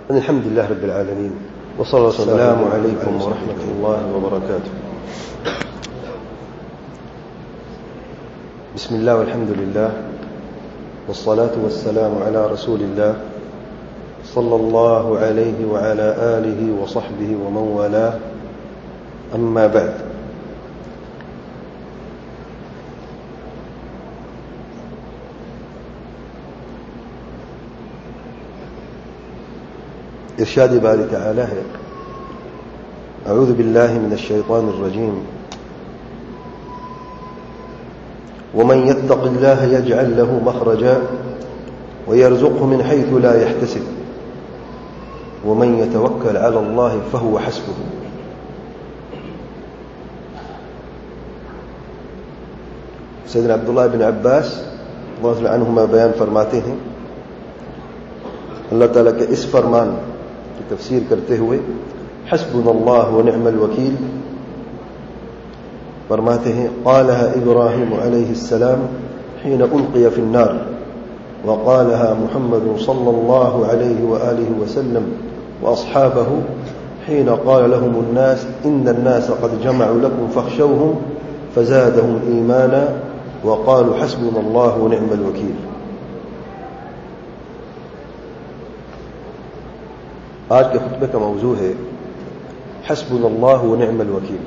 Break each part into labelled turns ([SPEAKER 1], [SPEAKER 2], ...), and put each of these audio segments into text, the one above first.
[SPEAKER 1] الحمد لله رب العالمين والصلاة والسلام عليكم ورحمة الله وبركاته. بسم الله والحمد لله والصلاة والسلام على رسول الله صلى الله عليه وعلى آله وصحبه ومن والاه. أما بعد، ارشاد باری تعالی ہے: اعوذ باللہ من الشیطان الرجیم ومن يتق الله يجعل له مخرجا ويرزقه من حيث لا يحتسب ومن يتوكل على الله فهو حسبه. سیدنا عبداللہ بن عباس رضی اللہ عنہما بیان فرماتے ہیں، اللہ تعالیٰ کے اس فرمان کی تفسیر کرتے ہوئے حسبنا اللہ ونعم الوکیل فرماتے ہیں: قالها ابراہیم علیہ السلام حين القي في النار وقالها محمد صلى الله عليه وآله وسلم واصحابه حين قال لهم الناس ان الناس قد جمعوا لكم فاخشوهم فزادهم ایمانا وقالوا حسبنا الله ونعم الوکیل. آج کے خطبے کا موضوع ہے حسبنا اللہ ونعم الوکیل.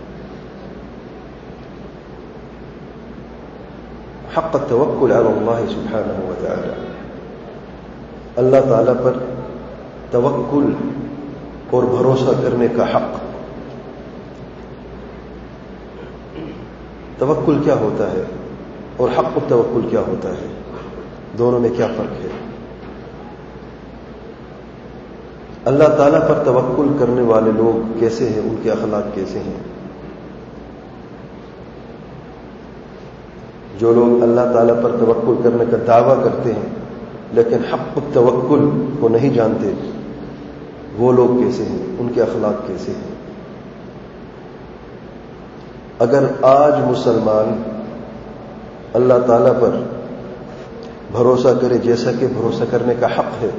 [SPEAKER 1] حق التوکل علی اللہ سبحانہ وتعالی، اللہ تعالی پر توکل اور بھروسہ کرنے کا حق. توکل کیا ہوتا ہے اور حق التوکل کیا ہوتا ہے؟ دونوں میں کیا فرق ہے؟ اللہ تعالیٰ پر توکل کرنے والے لوگ کیسے ہیں، ان کے اخلاق کیسے ہیں؟ جو لوگ اللہ تعالیٰ پر توکل کرنے کا دعویٰ کرتے ہیں لیکن حق التوکل کو نہیں جانتے، وہ لوگ کیسے ہیں، ان کے اخلاق کیسے ہیں؟ اگر آج مسلمان اللہ تعالیٰ پر بھروسہ کرے جیسا کہ بھروسہ کرنے کا حق ہے،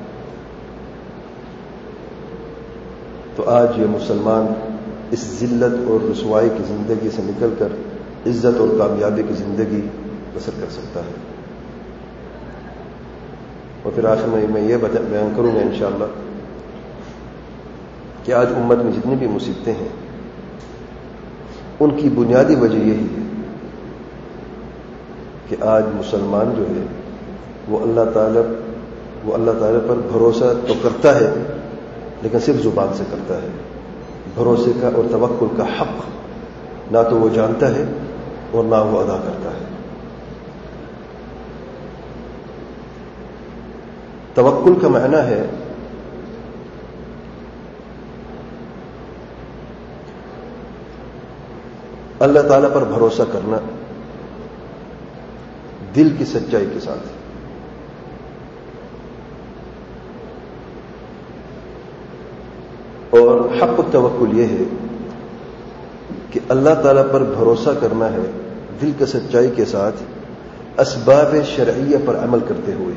[SPEAKER 1] تو آج یہ مسلمان اس ذلت اور رسوائی کی زندگی سے نکل کر عزت اور کامیابی کی زندگی بسر کر سکتا ہے. اور پھر آخر میں یہ بیان کروں گا انشاءاللہ کہ آج امت میں جتنی بھی مصیبتیں ہیں ان کی بنیادی وجہ یہی ہے کہ آج مسلمان جو ہے وہ اللہ تعالیٰ پر بھروسہ تو کرتا ہے لیکن صرف زبان سے کرتا ہے. بھروسے کا اور توکل کا حق نہ تو وہ جانتا ہے اور نہ وہ ادا کرتا ہے. توکل کا معنی ہے اللہ تعالیٰ پر بھروسہ کرنا دل کی سچائی کے ساتھ. اور حق التوکل یہ ہے کہ اللہ تعالیٰ پر بھروسہ کرنا ہے دل کی سچائی کے ساتھ، اسباب شرعیہ پر عمل کرتے ہوئے.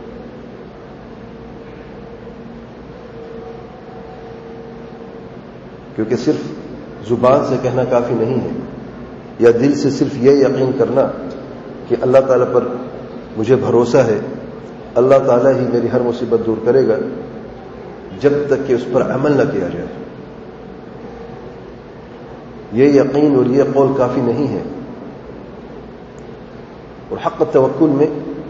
[SPEAKER 1] کیونکہ صرف زبان سے کہنا کافی نہیں ہے، یا دل سے صرف یہ یقین کرنا کہ اللہ تعالیٰ پر مجھے بھروسہ ہے، اللہ تعالیٰ ہی میری ہر مصیبت دور کرے گا، جب تک کہ اس پر عمل نہ کیا جائے. یہ یقین اور یہ قول کافی نہیں ہے. اور حق التوکل میں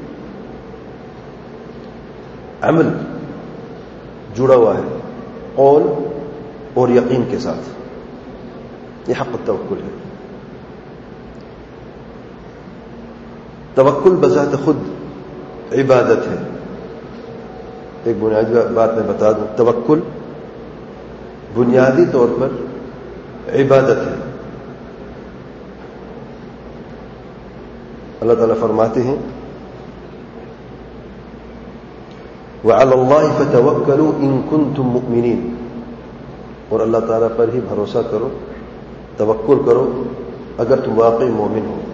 [SPEAKER 1] عمل جڑا ہوا ہے قول اور یقین کے ساتھ. یہ حق التوکل ہے. توکل بذات خود عبادت ہے. ایک بنیادی بات میں بتا دوں، توکل بنیادی طور پر عبادت ہے. اللہ تعالیٰ فرماتے ہیں: وَعَلَى اللَّهِ فَتَوَكَّلُوا إِن كُنتُم مُؤْمِنِينَ. اور اللہ تعالیٰ پر ہی بھروسہ کرو، توکل کرو اگر تم واقعی مومن ہو.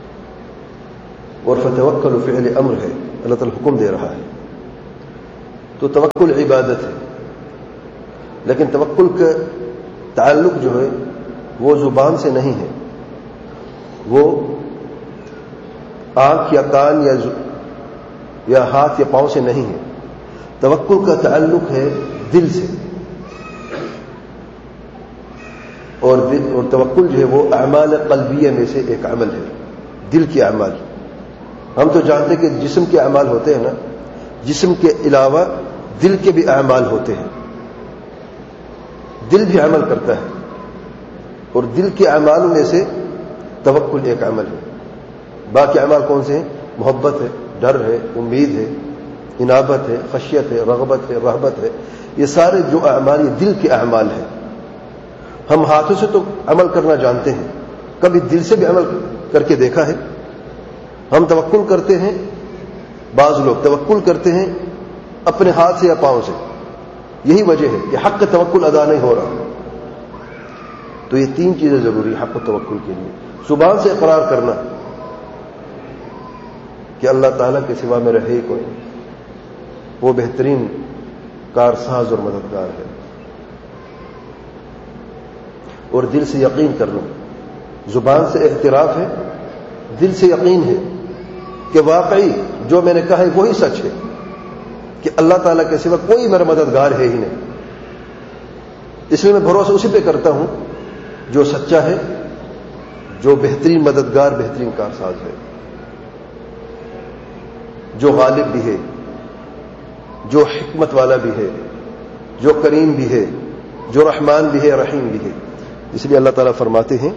[SPEAKER 1] اور فتوکل فعل امر ہے، اللہ تعالیٰ حکم دے رہا ہے. تو توکل عبادت ہے، لیکن توکل کا تعلق جو ہے وہ زبان سے نہیں ہے، وہ آنکھ یا کان یا ہاتھ یا پاؤں سے نہیں ہے، توکل کا تعلق ہے دل سے، اور توکل جو ہے وہ اعمال قلبیہ میں سے ایک عمل ہے، دل کے اعمال۔ ہم تو جانتے کہ جسم کے اعمال ہوتے ہیں نا، جسم کے علاوہ دل کے بھی اعمال ہوتے ہیں، دل بھی عمل کرتا ہے، اور دل کے اعمال میں سے توکل ایک عمل ہے۔ باقی اعمال کون سے ہیں؟ محبت ہے، ڈر ہے، امید ہے، انابت ہے، خشیت ہے، رغبت ہے، رہبت ہے، یہ سارے جو اعمال یہ دل کے اعمال ہیں۔ ہم ہاتھوں سے تو عمل کرنا جانتے ہیں، کبھی دل سے بھی عمل کر کے دیکھا ہے؟ ہم توکل کرتے ہیں، بعض لوگ توکل کرتے ہیں اپنے ہاتھ سے یا پاؤں سے، یہی وجہ ہے کہ حق توکل ادا نہیں ہو رہا۔ تو یہ تین چیزیں ضروری حق توکل کے لیے: زبان سے اقرار کرنا کہ اللہ تعالیٰ کے سوا میرا ہے کوئی، وہ بہترین کارساز اور مددگار ہے، اور دل سے یقین کرنا، زبان سے اعتراف ہے، دل سے یقین ہے کہ واقعی جو میں نے کہا ہے وہی سچ ہے، کہ اللہ تعالیٰ کے سوا کوئی میرا مددگار ہے ہی نہیں، اس لیے میں بھروسہ اسی پہ کرتا ہوں جو سچا ہے، جو بہترین مددگار، بہترین کارساز ہے، جو غالب بھی ہے، جو حکمت والا بھی ہے، جو کریم بھی ہے، جو رحمان بھی ہے، رحیم بھی ہے۔ اس لیے اللہ تعالیٰ فرماتے ہیں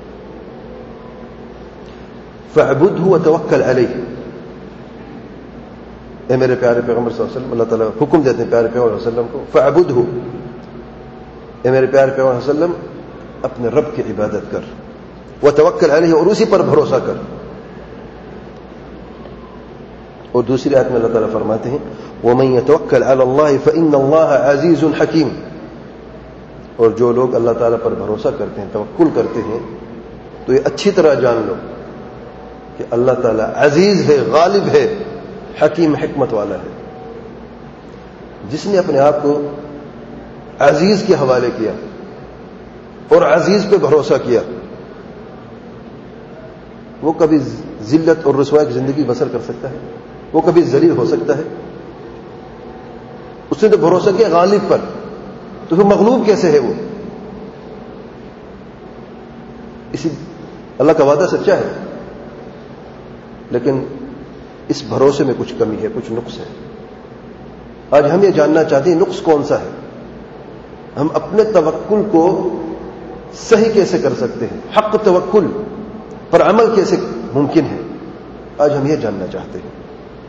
[SPEAKER 1] فَاعْبُدْهُ وَتَوَكَّلْ عَلَيْهِ۔ اے میرے پیارے پیغمبر صلی اللہ علیہ وسلم، اللہ تعالیٰ حکم دیتے ہیں پیارے پیغمبر صلی اللہ علیہ وسلم کو، فَاعْبُدْهُ، اے میرے پیارے پیغمبر صلی اللہ علیہ وسلم اپنے رب کی عبادت کر، وَتَوَكَّلْ عَلَيْهِ، اور اسی پر بھروسہ کر۔ اور دوسری آیت میں اللہ تعالیٰ فرماتے ہیں وَمَن يَتَوَكَّلْ عَلَى اللَّهِ فَإِنَّ اللَّهَ عَزِيزٌ حَكِيمٌ، اور جو لوگ اللہ تعالیٰ پر بھروسہ کرتے ہیں، توکل کرتے ہیں، تو یہ اچھی طرح جان لو کہ اللہ تعالیٰ عزیز ہے، غالب ہے، حکیم، حکمت والا ہے۔ جس نے اپنے آپ کو عزیز کے حوالے کیا اور عزیز پہ بھروسہ کیا، وہ کبھی ذلت اور رسوائی کی زندگی بسر کر سکتا ہے؟ وہ کبھی ذلیل ہو سکتا ہے؟ اس نے تو بھروسہ کیا غالب پر، تو پھر مغلوب کیسے ہے وہ؟ اسی اللہ کا وعدہ سچا ہے، لیکن اس بھروسے میں کچھ کمی ہے، کچھ نقص ہے۔ آج ہم یہ جاننا چاہتے ہیں نقص کون سا ہے، ہم اپنے توکل کو صحیح کیسے کر سکتے ہیں، حق توکل پر عمل کیسے ممکن ہے، آج ہم یہ جاننا چاہتے ہیں۔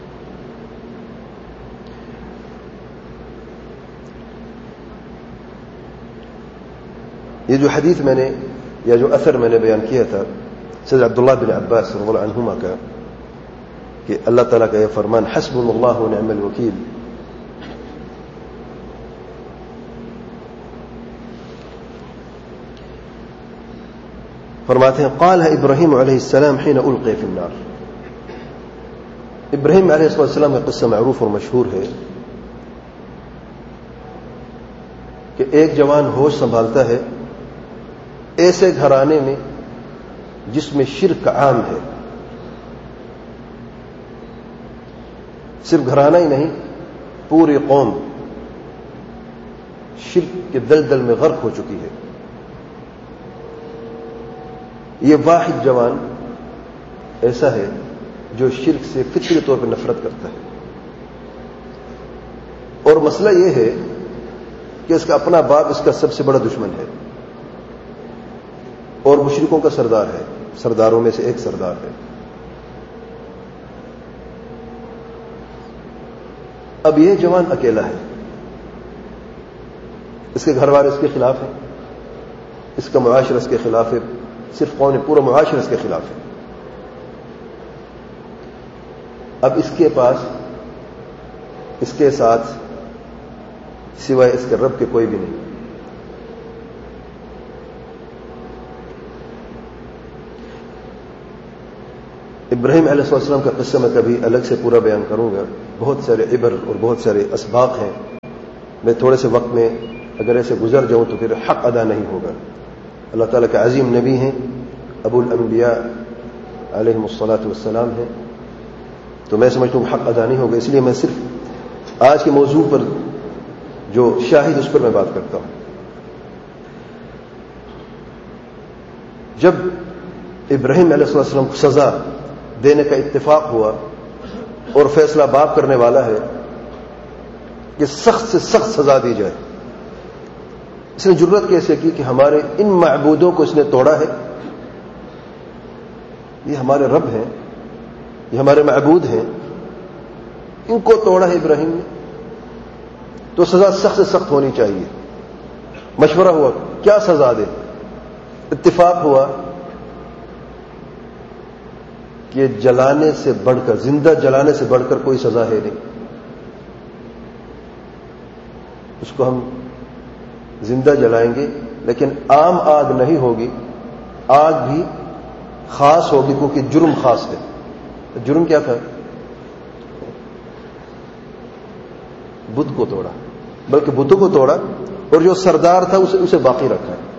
[SPEAKER 1] یہ جو حدیث میں نے یا جو اثر میں نے بیان کیا تھا سید عبداللہ بن عباس رضی اللہ عنہما کا، کہ اللہ تعالیٰ کا یہ فرمان حسبنا اللہ ونعم الوکیل، فرماتے ہیں قالها ابراہیم علیہ السلام حين القي في النار۔ ابراہیم علیہ السلام کا قصہ معروف اور مشہور ہے کہ ایک جوان ہوش سنبھالتا ہے ایسے گھرانے میں جس میں شرک عام ہے، صرف گھرانہ ہی نہیں، پوری قوم شرک کے دلدل میں غرق ہو چکی ہے۔ یہ واحد جوان ایسا ہے جو شرک سے فطری طور پر نفرت کرتا ہے، اور مسئلہ یہ ہے کہ اس کا اپنا باپ اس کا سب سے بڑا دشمن ہے اور مشرکوں کا سردار ہے، سرداروں میں سے ایک سردار ہے۔ اب یہ جوان اکیلا ہے، اس کے گھر والے اس کے خلاف ہیں، اس کا معاشرہ اس کے خلاف ہے، صرف کون ہے، پورا معاشرہ اس کے خلاف ہے۔ اب اس کے پاس اس کے ساتھ سوائے اس کے رب کے کوئی بھی نہیں۔ ابراہیم علیہ السلام کا قصہ میں کبھی الگ سے پورا بیان کروں گا، بہت سارے عبر اور بہت سارے اسباق ہیں، میں تھوڑے سے وقت میں اگر ایسے گزر جاؤں تو پھر حق ادا نہیں ہوگا۔ اللہ تعالیٰ کے عظیم نبی ہیں، ابو الانبیاء علیہم الصلاۃ والسلام ہیں، تو میں سمجھتا ہوں حق ادا نہیں ہوگا، اس لیے میں صرف آج کے موضوع پر جو شاہد اس پر میں بات کرتا ہوں۔ جب ابراہیم علیہ السلام کو سزا دینے کا اتفاق ہوا اور فیصلہ باپ کرنے والا ہے کہ سخت سے سخت سزا دی جائے، اس نے جرت کیسے کی کہ ہمارے ان معبودوں کو اس نے توڑا ہے، یہ ہمارے رب ہیں، یہ ہمارے معبود ہیں، ان کو توڑا ہے ابراہیم نے، تو سزا سخت سے سخت ہونی چاہیے۔ مشورہ ہوا کیا سزا دے، اتفاق ہوا کہ جلانے سے بڑھ کر، زندہ جلانے سے بڑھ کر کوئی سزا ہے نہیں، اس کو ہم زندہ جلائیں گے، لیکن عام آگ نہیں ہوگی، آگ بھی خاص ہوگی کیونکہ جرم خاص ہے۔ جرم کیا تھا؟ بت کو توڑا، بلکہ بتوں کو توڑا اور جو سردار تھا اسے باقی رکھا ہے۔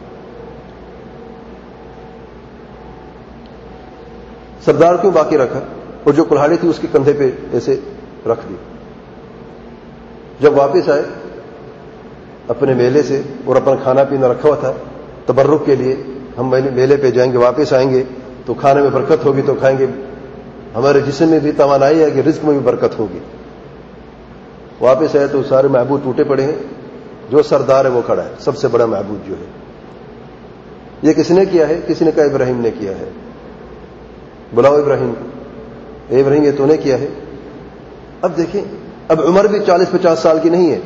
[SPEAKER 1] سردار کیوں باقی رکھا؟ اور جو کلہاڑی تھی اس کے کندھے پہ ایسے رکھ دی۔ جب واپس آئے اپنے میلے سے، اور اپنا کھانا پینا رکھا ہوا تھا تبرک کے لیے، ہم میلے پہ جائیں گے، واپس آئیں گے تو کھانے میں برکت ہوگی تو کھائیں گے، ہمارے جسم میں بھی توانائی ہے کہ رزق میں بھی برکت ہوگی۔ واپس آئے تو سارے معبود ٹوٹے پڑے ہیں، جو سردار ہے وہ کھڑا ہے، سب سے بڑا معبود جو ہے۔ یہ کس نے کیا ہے؟ کسی نے کہا ابراہیم نے کیا ہے۔ بلاؤ ابراہیم کو، اے ابراہیم یہ تو نے کیا ہے۔ اب دیکھیں، اب عمر بھی 40-50 سال کی نہیں ہے،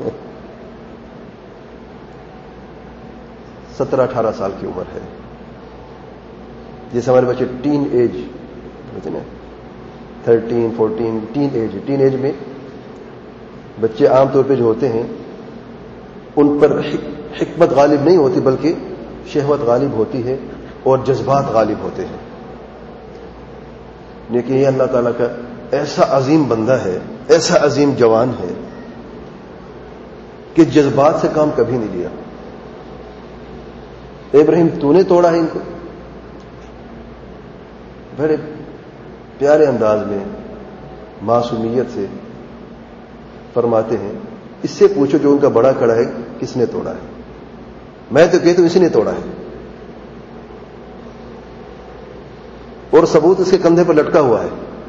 [SPEAKER 1] 17-18 سال کی عمر ہے، جیسے ہمارے بچے ٹین ایج، 13, 14 ٹین ایج میں بچے عام طور پہ جو ہوتے ہیں ان پر حکمت غالب نہیں ہوتی بلکہ شہوت غالب ہوتی ہے اور جذبات غالب ہوتے ہیں۔ لیکن یہ اللہ تعالیٰ کا ایسا عظیم بندہ ہے، ایسا عظیم جوان ہے کہ جذبات سے کام کبھی نہیں لیا۔ ابراہیم تو نے توڑا ہے ان کو، بڑے پیارے انداز میں معصومیت سے فرماتے ہیں، اس سے پوچھو جو ان کا بڑا کڑا ہے کس نے توڑا ہے، میں تو کہتا ہوں اسی نے توڑا ہے، اور ثبوت اس کے کندھے پر لٹکا ہوا ہے۔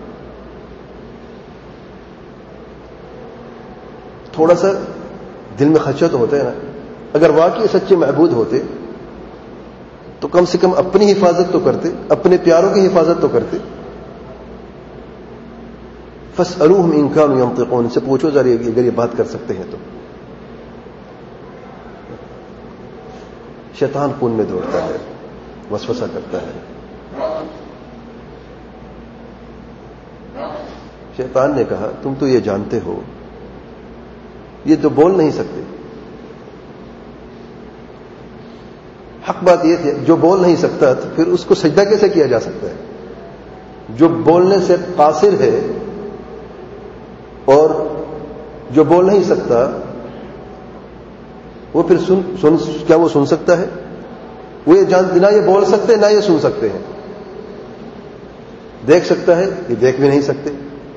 [SPEAKER 1] تھوڑا سا دل میں خدشہ تو ہوتا ہے نا، اگر واقعی سچے معبود ہوتے تو کم سے کم اپنی حفاظت تو کرتے، اپنے پیاروں کی حفاظت تو کرتے۔ فاسألوہم ان کانوا ینطقون، سے پوچھو ذرا اگر یہ بات کر سکتے ہیں تو۔ شیطان خون میں دوڑتا ہے، وسوسہ کرتا ہے۔ شیطان نے کہا تم تو یہ جانتے ہو یہ تو بول نہیں سکتے۔ حق بات یہ تھی، جو بول نہیں سکتا تو پھر اس کو سجدہ کیسے کیا جا سکتا ہے؟ جو بولنے سے قاصر ہے اور جو بول نہیں سکتا وہ پھر کیا وہ سن سکتا ہے؟ وہ یہ نہ یہ بول سکتے نہ یہ سن سکتے ہیں۔ دیکھ سکتا ہے، یہ دیکھ بھی نہیں سکتے۔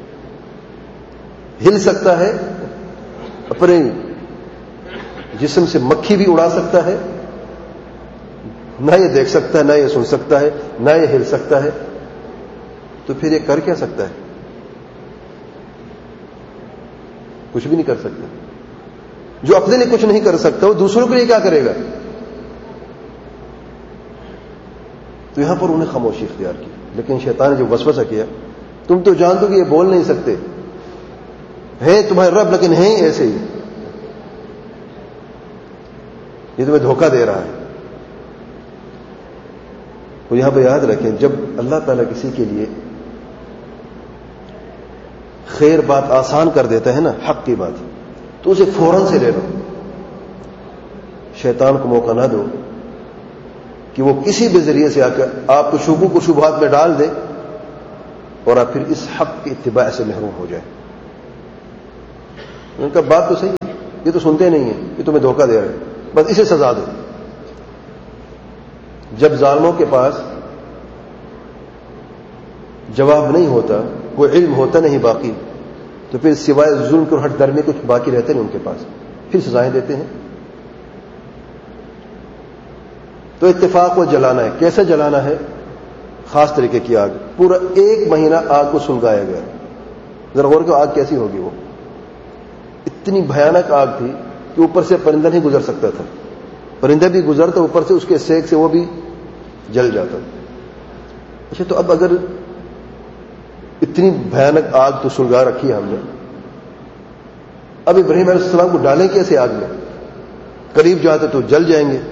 [SPEAKER 1] ہل سکتا ہے، اپنے جسم سے مکھی بھی اڑا سکتا ہے، نہ یہ دیکھ سکتا ہے نہ یہ سن سکتا ہے نہ یہ ہل سکتا ہے، تو پھر یہ کر کیا سکتا ہے؟ کچھ بھی نہیں کر سکتا۔ جو اپنے لیے کچھ نہیں کر سکتا وہ دوسروں کے لیے کیا کرے گا؟ تو یہاں پر انہیں خاموشی اختیار کی۔ لیکن شیطان نے جو وسوسہ کیا، تم تو جانتے ہو کہ یہ بول نہیں سکتے، ہیں تمہارے رب لیکن ہیں ایسے ہی، یہ تمہیں دھوکہ دے رہا ہے۔ تو یہاں پہ یاد رکھیں، جب اللہ تعالیٰ کسی کے لیے خیر بات آسان کر دیتا ہے نا، حق کی بات، تو اسے فوراً سے لے لو۔ شیطان کو موقع نہ دو کہ وہ کسی بھی ذریعے سے آ کر آپ کو شبہات میں ڈال دے اور آپ پھر اس حق کی اتباع سے محروم ہو جائیں. ان کا بات تو صحیح ہے, یہ تو سنتے نہیں ہیں, یہ تمہیں دھوکہ دے رہے ہیں, بس اسے سزا دو. جب ظالموں کے پاس جواب نہیں ہوتا, کوئی علم ہوتا نہیں باقی, تو پھر سوائے ظلم کے اور ہٹ درمی کچھ باقی رہتے نہیں ان کے پاس, پھر سزائیں دیتے ہیں. تو اتفاق وہ جلانا ہے. کیسے جلانا ہے؟ خاص طریقے کی آگ, پورا 1 مہینہ آگ کو سلگایا گیا. ذرا غور کرو آگ کیسی ہوگی. وہ اتنی بھیانک آگ تھی کہ اوپر سے پرندہ نہیں گزر سکتا تھا, پرندہ بھی گزرتا اوپر سے اس کے سیک سے وہ بھی جل جاتا. اچھا, تو اب اگر اتنی بھیانک آگ تو سلگا رکھی ہے ہم نے, اب ابراہیم علیہ السلام کو ڈالیں کیسے آگ میں؟ قریب جاتے تو جل جائیں گے.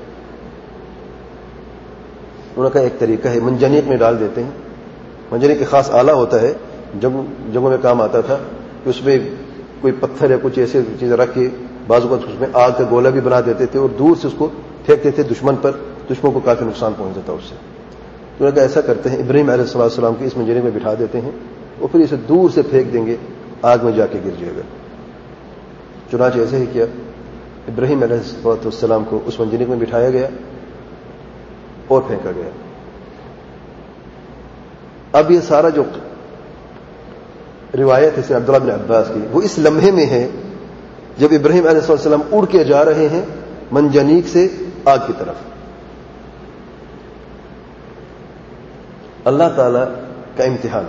[SPEAKER 1] انہوں نے کہا ایک طریقہ ہے, منجنیق میں ڈال دیتے ہیں. منجنیق ایک خاص آلہ ہوتا ہے, جگہوں میں کام آتا تھا, کہ اس میں کوئی پتھر یا کچھ ایسے چیزیں رکھ کے بعض اوقات اس میں آگ کا گولا بھی بنا دیتے تھے اور دور سے اس کو پھینکتے تھے دشمن پر. دشمن کو کافی نقصان پہنچ جاتا اس سے. انہوں نے کہا ایسا کرتے ہیں, ابراہیم علیہ السلام کی اس منجنیق میں بٹھا دیتے ہیں, اور پھر اسے دور سے پھینک دیں گے, آگ میں جا کے گر جائے گا. چنانچہ ایسے ہی کیا, ابراہیم علیہ السلام کو اس منجنیق میں بٹھایا گیا اور پھینکا گیا. اب یہ سارا جو روایت ہے عبداللہ بن عباس کی, وہ اس لمحے میں ہے جب ابراہیم علیہ السلام اڑ کے جا رہے ہیں منجنیق سے آگ کی طرف. اللہ تعالی کا امتحان.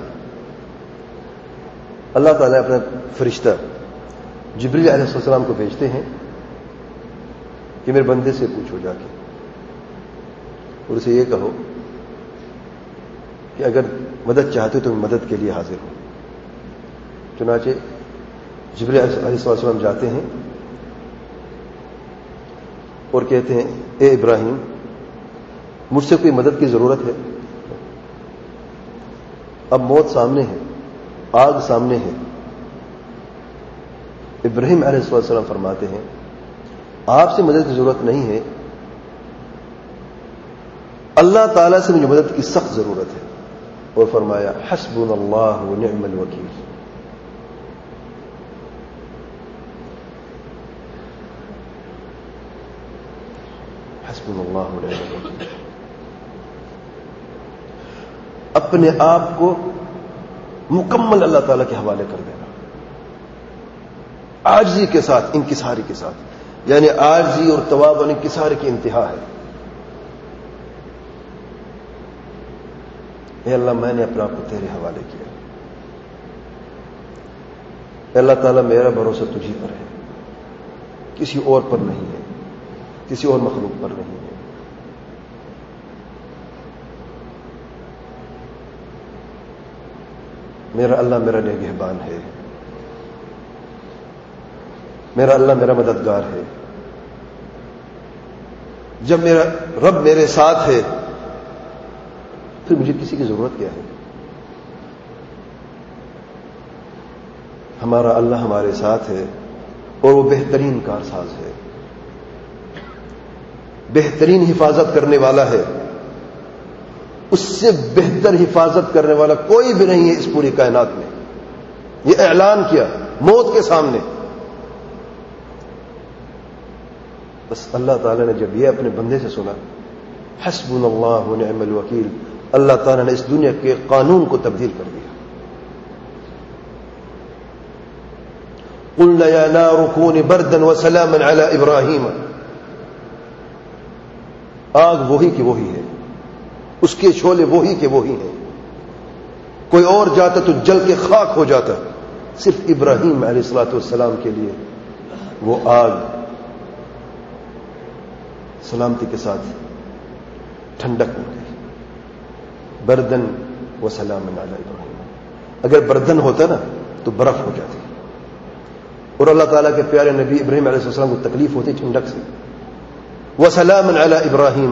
[SPEAKER 1] اللہ تعالی اپنا فرشتہ جبریل علیہ السلام کو بھیجتے ہیں کہ میرے بندے سے پوچھو جا کے, اور اسے یہ کہو کہ اگر مدد چاہتے تو میں مدد کے لیے حاضر ہوں. چنانچہ جبریل علیہ السلام جاتے ہیں اور کہتے ہیں اے ابراہیم, مجھ سے کوئی مدد کی ضرورت ہے؟ اب موت سامنے ہے, آگ سامنے ہے. ابراہیم علیہ السلام فرماتے ہیں آپ سے مدد کی ضرورت نہیں ہے, اللہ تعالیٰ سے مجھے مدد کی سخت ضرورت ہے. اور فرمایا حسبنا اللہ ونعم الوکیل. حسبنا اللہ ونعم الوکیل. اپنے آپ کو مکمل اللہ تعالیٰ کے حوالے کر دینا, عاجزی کے ساتھ, انکساری کے ساتھ. یعنی عاجزی اور تواضع اور انکسار کی انتہا ہے. اے اللہ, میں نے اپنے آپ کو تیرے حوالے کیا. اے اللہ تعالیٰ, میرا بھروسہ تجھی پر ہے, کسی اور پر نہیں ہے, کسی اور مخلوق پر نہیں ہے. میرا اللہ میرا نگہبان ہے, میرا اللہ میرا مددگار ہے. جب میرا رب میرے ساتھ ہے پھر مجھے کسی کی ضرورت کیا ہے؟ ہمارا اللہ ہمارے ساتھ ہے اور وہ بہترین کارساز ہے, بہترین حفاظت کرنے والا ہے. اس سے بہتر حفاظت کرنے والا کوئی بھی نہیں ہے اس پوری کائنات میں. یہ اعلان کیا موت کے سامنے. بس اللہ تعالی نے جب یہ اپنے بندے سے سنا, حسبنا اللہ ونعم الوکیل, اللہ تعالی نے اس دنیا کے قانون کو تبدیل کر دیا. قلنا یا نار کونی بردا وسلاما علی ابراہیم. آگ وہی کی وہی ہے, اس کے شعلے وہی کے وہی ہیں. کوئی اور جاتا تو جل کے خاک ہو جاتا, صرف ابراہیم علیہ الصلوۃ والسلام کے لیے وہ آگ سلامتی کے ساتھ ٹھنڈک ہو گئی. بردن و سلام علی ابراہیم. اگر بردن ہوتا نا تو برف ہو جاتی, اور اللہ تعالیٰ کے پیارے نبی ابراہیم علیہ السلام کو تکلیف ہوتی ٹھنڈک سے. و سلام علی ابراہیم,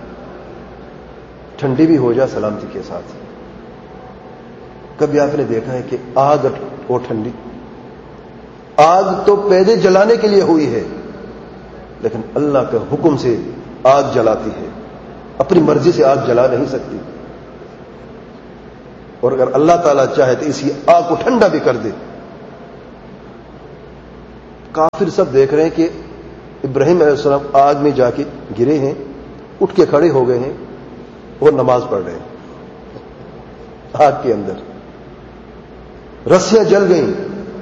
[SPEAKER 1] ٹھنڈی بھی ہو جائے سلامتی کے ساتھ. کبھی آپ نے دیکھا ہے کہ آگ اور ٹھنڈی؟ آگ تو پیدے جلانے کے لیے ہوئی ہے, لیکن اللہ کے حکم سے آگ جلاتی ہے, اپنی مرضی سے آگ جلا نہیں سکتی. اور اگر اللہ تعالیٰ چاہے تو اسی آگ کو ٹھنڈا بھی کر دے. کافر سب دیکھ رہے ہیں کہ ابراہیم علیہ السلام آگ میں جا کے گرے ہیں، اٹھ کے کھڑے ہو گئے ہیں اور نماز پڑھ رہے ہیں آگ کے اندر. رسیاں جل گئیں،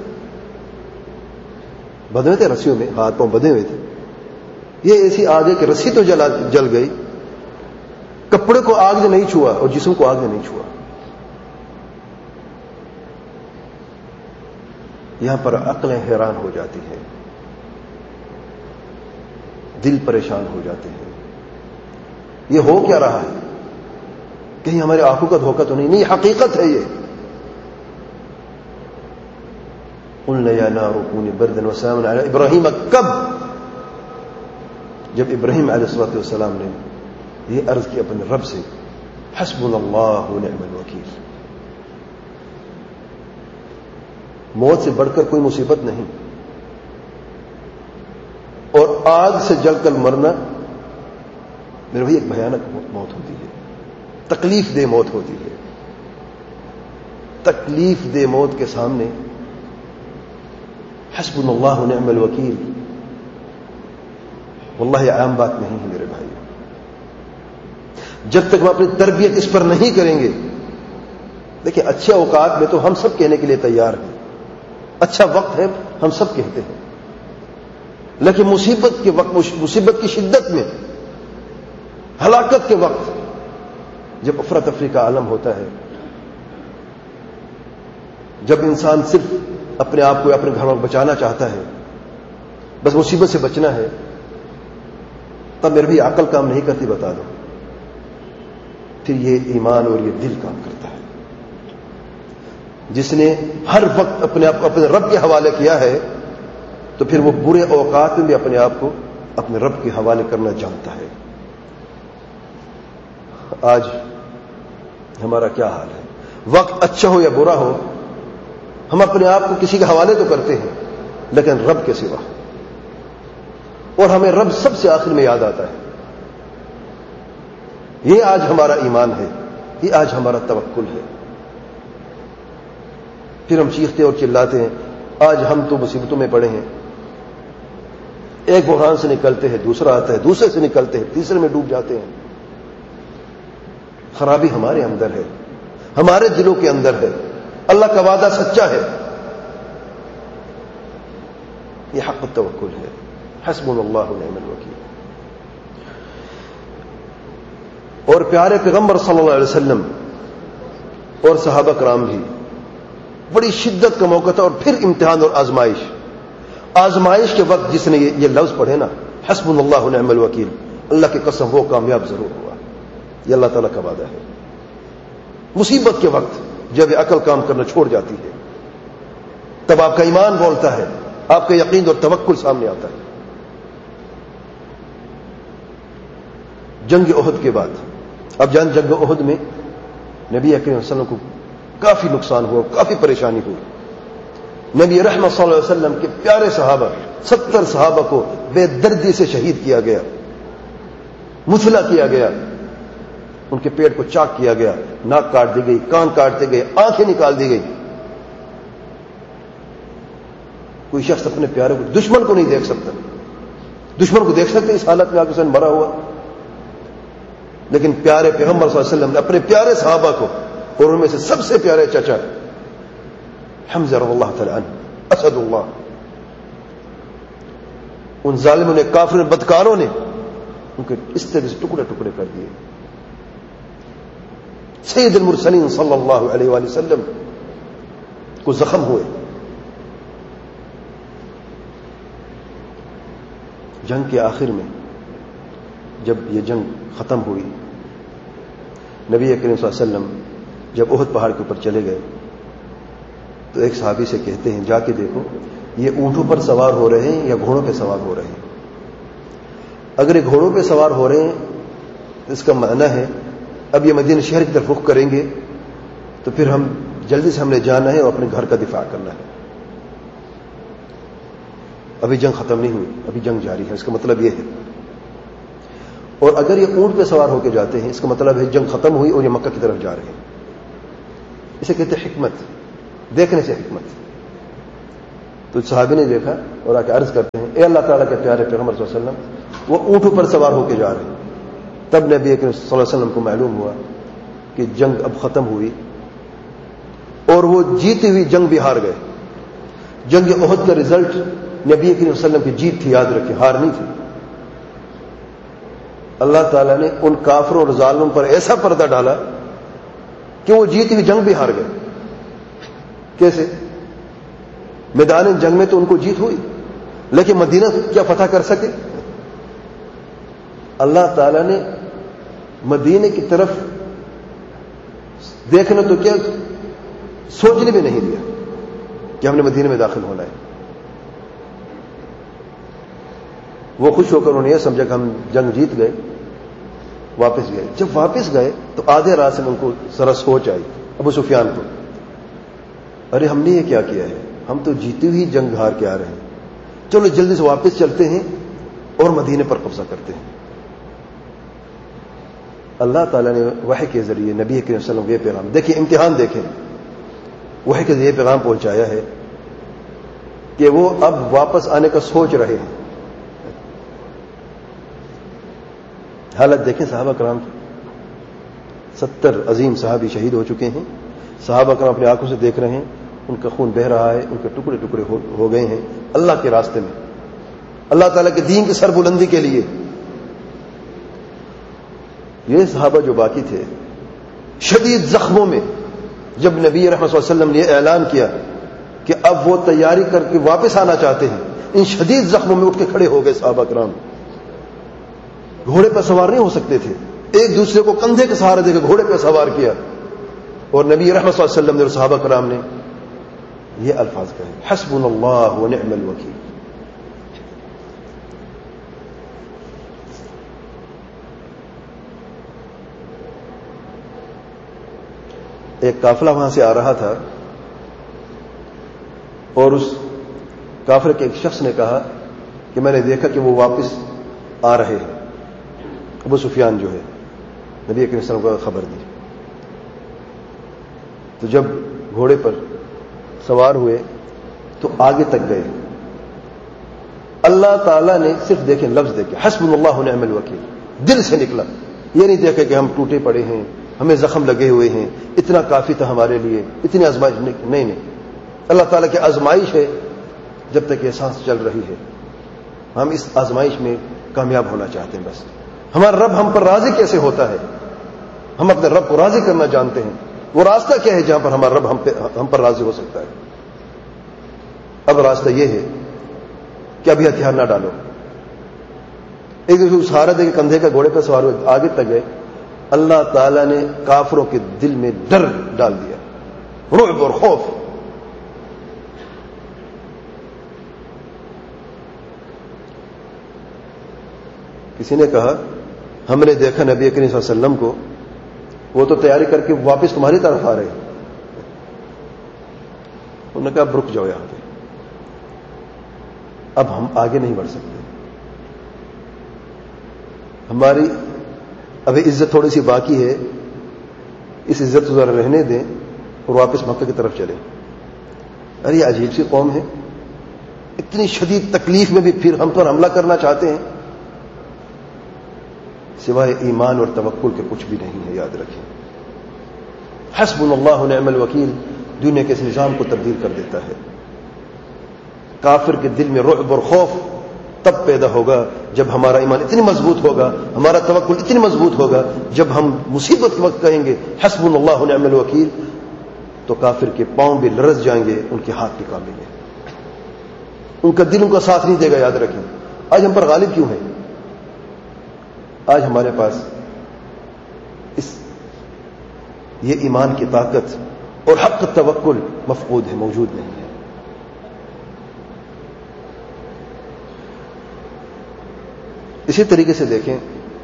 [SPEAKER 1] بدے ہوئے تھے رسیوں میں، ہاتھ پاؤں بدے ہوئے تھے. یہ ایسی آگ ہے کہ رسی تو جل گئی، کپڑے کو آگ نے نہیں چھوا اور جسم کو آگ نے نہیں چھوا. یہاں پر عقلیں حیران ہو جاتی ہیں، دل پریشان ہو جاتے ہیں. یہ ہو کیا رہا ہے؟ کہیں ہمارے آنکھوں کا دھوکہ تو نہیں؟ نہیں، حقیقت ہے یہ. قلنا یا نار کونی بردا وسلاما علی ابراہیم، کب؟ جب ابراہیم علیہ السلام نے یہ عرض کی اپنے رب سے، حسبنا اللہ ونعم الوکیل. موت سے بڑھ کر کوئی مصیبت نہیں، اور آگ سے جل کر مرنا میرے بھائی ایک بھیانک موت ہوتی ہے، تکلیف دہ موت ہوتی ہے. تکلیف دہ موت کے سامنے حسبنا اللہ ونعم الوکیل واللہ عام بات نہیں ہے میرے بھائی. جب تک ہم اپنی تربیت اس پر نہیں کریں گے، دیکھیں اچھے اوقات میں تو ہم سب کہنے کے لیے تیار ہیں، اچھا وقت ہے ہم سب کہتے ہیں، لیکن مصیبت کے وقت، مصیبت کی شدت میں، ہلاکت کے وقت، جب افراتفری کا عالم ہوتا ہے، جب انسان صرف اپنے آپ کو، اپنے گھر کو بچانا چاہتا ہے، بس مصیبت سے بچنا ہے، تب میرے بھی عقل کام نہیں کرتی، بتا دو. پھر یہ ایمان اور یہ دل کام کرتا ہے. جس نے ہر وقت اپنے آپ کو اپنے رب کے حوالے کیا ہے، تو پھر وہ برے اوقات میں بھی اپنے آپ کو اپنے رب کے حوالے کرنا جانتا ہے. آج ہمارا کیا حال ہے؟ وقت اچھا ہو یا برا ہو، ہم اپنے آپ کو کسی کے حوالے تو کرتے ہیں، لیکن رب کے سوا. اور ہمیں رب سب سے آخر میں یاد آتا ہے. یہ آج ہمارا ایمان ہے، یہ آج ہمارا توکل ہے. پھر ہم چیختے اور چلاتے ہیں، آج ہم تو مصیبتوں میں پڑے ہیں. ایک بحران سے نکلتے ہیں، دوسرا آتا ہے، دوسرے سے نکلتے ہیں، تیسرے میں ڈوب جاتے ہیں. خرابی ہمارے اندر ہے، ہمارے دلوں کے اندر ہے. اللہ کا وعدہ سچا ہے. یہ حق التوکل ہے. حسبنا اللہ ونعم الوکیل. اور پیارے پیغمبر صلی اللہ علیہ وسلم اور صحابہ کرام بھی بڑی شدت کا موقع تھا، اور پھر امتحان اور آزمائش کے وقت جس نے یہ لفظ پڑھے نا، حسبنا اللہ ونعم الوکیل، اللہ کی قسم وہ کامیاب ضرور ہوا. یہ اللہ تعالیٰ کا وعدہ ہے. مصیبت کے وقت جب یہ عقل کام کرنا چھوڑ جاتی ہے، تب آپ کا ایمان بولتا ہے، آپ کا یقین اور توکل سامنے آتا ہے. جنگ احد کے بعد، اب جنگ احد میں نبی اکرم صلی اللہ علیہ وسلم کو کافی نقصان ہوا، کافی پریشانی ہوئی. نبی رحمت صلی اللہ علیہ وسلم کے پیارے صحابہ، 70 صحابہ کو بے دردی سے شہید کیا گیا، مثلا کیا گیا، ان کے پیٹ کو چاک کیا گیا، ناک کاٹ دی گئی، کان کاٹتے گئے، آنکھیں نکال دی گئی. کوئی شخص اپنے پیارے کو، دشمن کو نہیں دیکھ سکتا. دشمن کو دیکھ سکتے اس حالت میں آگے سے مرا ہوا، لیکن پیارے پیغمبر صلی اللہ علیہ وسلم نے اپنے پیارے صحابہ کو، اور ان میں سے سب سے پیارے چچا حمزہ رضی اللہ تعالی عنہ، اسد اللہ، ان ظالموں نے، کافروں، بدکاروں نے ان کے اس طرح سے ٹکڑے ٹکڑے کر دیے. سید المرسلین صلی اللہ علیہ وآلہ وسلم کو زخم ہوئے. جنگ کے آخر میں جب یہ جنگ ختم ہوئی، نبی کریم صلی اللہ علیہ وسلم جب احد پہاڑ کے اوپر چلے گئے تو ایک صحابی سے کہتے ہیں، جا کے دیکھو یہ اونٹوں پر سوار ہو رہے ہیں یا گھوڑوں پہ سوار ہو رہے ہیں. اگر یہ گھوڑوں پہ سوار ہو رہے ہیں تو اس کا معنی ہے اب یہ مدینہ شہر کی طرف رخ کریں گے، تو پھر ہم جلدی سے ہم نے جانا ہے اور اپنے گھر کا دفاع کرنا ہے. ابھی جنگ ختم نہیں ہوئی، ابھی جنگ جاری ہے، اس کا مطلب یہ ہے. اور اگر یہ اونٹ پہ سوار ہو کے جاتے ہیں، اس کا مطلب ہے جنگ ختم ہوئی اور یہ مکہ کی طرف جا رہے ہیں. اسے کہتے ہیں حکمت، دیکھنے سے حکمت. تو صحابی نے دیکھا اور آ کے عرض کرتے ہیں اے اللہ تعالیٰ کے پیارے پیغمبر صلی اللہ علیہ وسلم، وہ اونٹوں پر سوار ہو کے جا رہے ہیں. تب نبی اکرم صلی اللہ علیہ وسلم کو معلوم ہوا کہ جنگ اب ختم ہوئی اور وہ جیتی ہوئی جنگ بھی ہار گئے. جنگ احد کا رزلٹ نبی کریم صلی اللہ علیہ وسلم کی جیت تھی، یاد رکھیں، ہار نہیں تھی. اللہ تعالیٰ نے ان کافروں اور ظالموں پر ایسا پردہ ڈالا کہ وہ جیتی ہوئی جنگ بھی ہار گئے. کیسے؟ میدان جنگ میں تو ان کو جیت ہوئی، لیکن مدینہ کیا فتح کر سکے؟ اللہ تعالیٰ نے مدینے کی طرف دیکھنا تو کیا سوچنے بھی نہیں دیا کہ ہم نے مدینے میں داخل ہونا ہے. وہ خوش ہو کر انہوں نے یہ سمجھا کہ ہم جنگ جیت گئے، واپس گئے. جب واپس گئے تو آدھے راستے میں ان کو ذرا سوچ آئی ابو سفیان کو، ارے ہم نے یہ کیا کیا ہے، ہم تو جیتی ہوئی جنگ ہار کے آ رہے ہیں، چلو جلدی سے واپس چلتے ہیں اور مدینے پر قبضہ کرتے ہیں. اللہ تعالیٰ نے وحی کے ذریعے نبی کریم صلی اللہ علیہ وسلم کو یہ پیغام، دیکھیں امتحان، دیکھیں وحی کے ذریعے پیغام پہنچایا ہے کہ وہ اب واپس آنے کا سوچ رہے ہیں. حالت دیکھیں صحابہ کرام کی، 70 عظیم صحابی شہید ہو چکے ہیں. صحابہ کرام اپنی آنکھوں سے دیکھ رہے ہیں ان کا خون بہہ رہا ہے، ان کے ٹکڑے ٹکڑے ہو گئے ہیں اللہ کے راستے میں، اللہ تعالیٰ کے دین کی سربلندی کے لیے. یہ صحابہ جو باقی تھے شدید زخموں میں، جب نبی رحمت صلی اللہ علیہ وسلم نے اعلان کیا کہ اب وہ تیاری کر کے واپس آنا چاہتے ہیں، ان شدید زخموں میں اٹھ کے کھڑے ہو گئے صحابہ کرام. گھوڑے پر سوار نہیں ہو سکتے تھے، ایک دوسرے کو کندھے کے سہارے دے کے گھوڑے پر سوار کیا، اور نبی رحمت صلی اللہ علیہ وسلم نے اور صحابہ کرام نے یہ الفاظ کہے، حسبنا اللہ ونعم الوکیل. ایک قافلہ وہاں سے آ رہا تھا اور اس کافر کے ایک شخص نے کہا کہ میں نے دیکھا کہ وہ واپس آ رہے ہیں. ابو سفیان جو ہے نبی کریم صلی اللہ علیہ وسلم کو خبر دی. تو جب گھوڑے پر سوار ہوئے تو آگے تک گئے. اللہ تعالیٰ نے صرف دیکھیں لفظ دیکھے حسبنا اللہ ونعم الوکیل، دل سے نکلا. یہ نہیں دیکھا کہ ہم ٹوٹے پڑے ہیں، ہمیں زخم لگے ہوئے ہیں، اتنا کافی تھا ہمارے لیے، اتنی آزمائش نہیں. اللہ تعالیٰ کی آزمائش ہے جب تک یہ سانس چل رہی ہے، ہم اس آزمائش میں کامیاب ہونا چاہتے ہیں. بس ہمارا رب ہم پر راضی کیسے ہوتا ہے، ہم اپنے رب کو راضی کرنا جانتے ہیں. وہ راستہ کیا ہے جہاں پر ہمارا رب ہم پر راضی ہو سکتا ہے؟ اب راستہ یہ ہے کہ ابھی ہتھیار نہ ڈالو. ایک دوسرے سہارا دے کے کندھے کا گھوڑے پہ سوار ہوئے آگے تک گئے. اللہ تعالیٰ نے کافروں کے دل میں ڈر ڈال دیا، رعب اور خوف. کسی نے کہا ہم نے دیکھا نبی کریم صلی اللہ علیہ وسلم کو، وہ تو تیاری کر کے واپس تمہاری طرف آ رہے ہیں. انہوں نے کہا اب رک جاؤ یہاں پہ، اب ہم آگے نہیں بڑھ سکتے، ہماری ابھی عزت تھوڑی سی باقی ہے، اس عزت کو ذرا رہنے دیں اور واپس مکہ کی طرف چلیں. ارے یہ عجیب سی قوم ہے، اتنی شدید تکلیف میں بھی پھر ہم پر حملہ کرنا چاہتے ہیں. سوائے ایمان اور توکل کے کچھ بھی نہیں ہے، یاد رکھیں. حسبنا اللہ ونعم الوکیل دنیا کے اس نظام کو تبدیل کر دیتا ہے. کافر کے دل میں رعب اور خوف تب پیدا ہوگا جب ہمارا ایمان اتنی مضبوط ہوگا، ہمارا توکل اتنی مضبوط ہوگا، جب ہم مصیبت کے وقت کہیں گے حسبنا اللہ ونعم الوکیل تو کافر کے پاؤں بھی لرز جائیں گے، ان کے ہاتھ بھی کانپیں گے، ان کا دل ان کا ساتھ نہیں دے گا. یاد رکھیں آج ہم پر غالب کیوں ہے؟ آج ہمارے پاس یہ ایمان کی طاقت اور حق توکل مفقود ہے، موجود نہیں ہے. اسی طریقے سے دیکھیں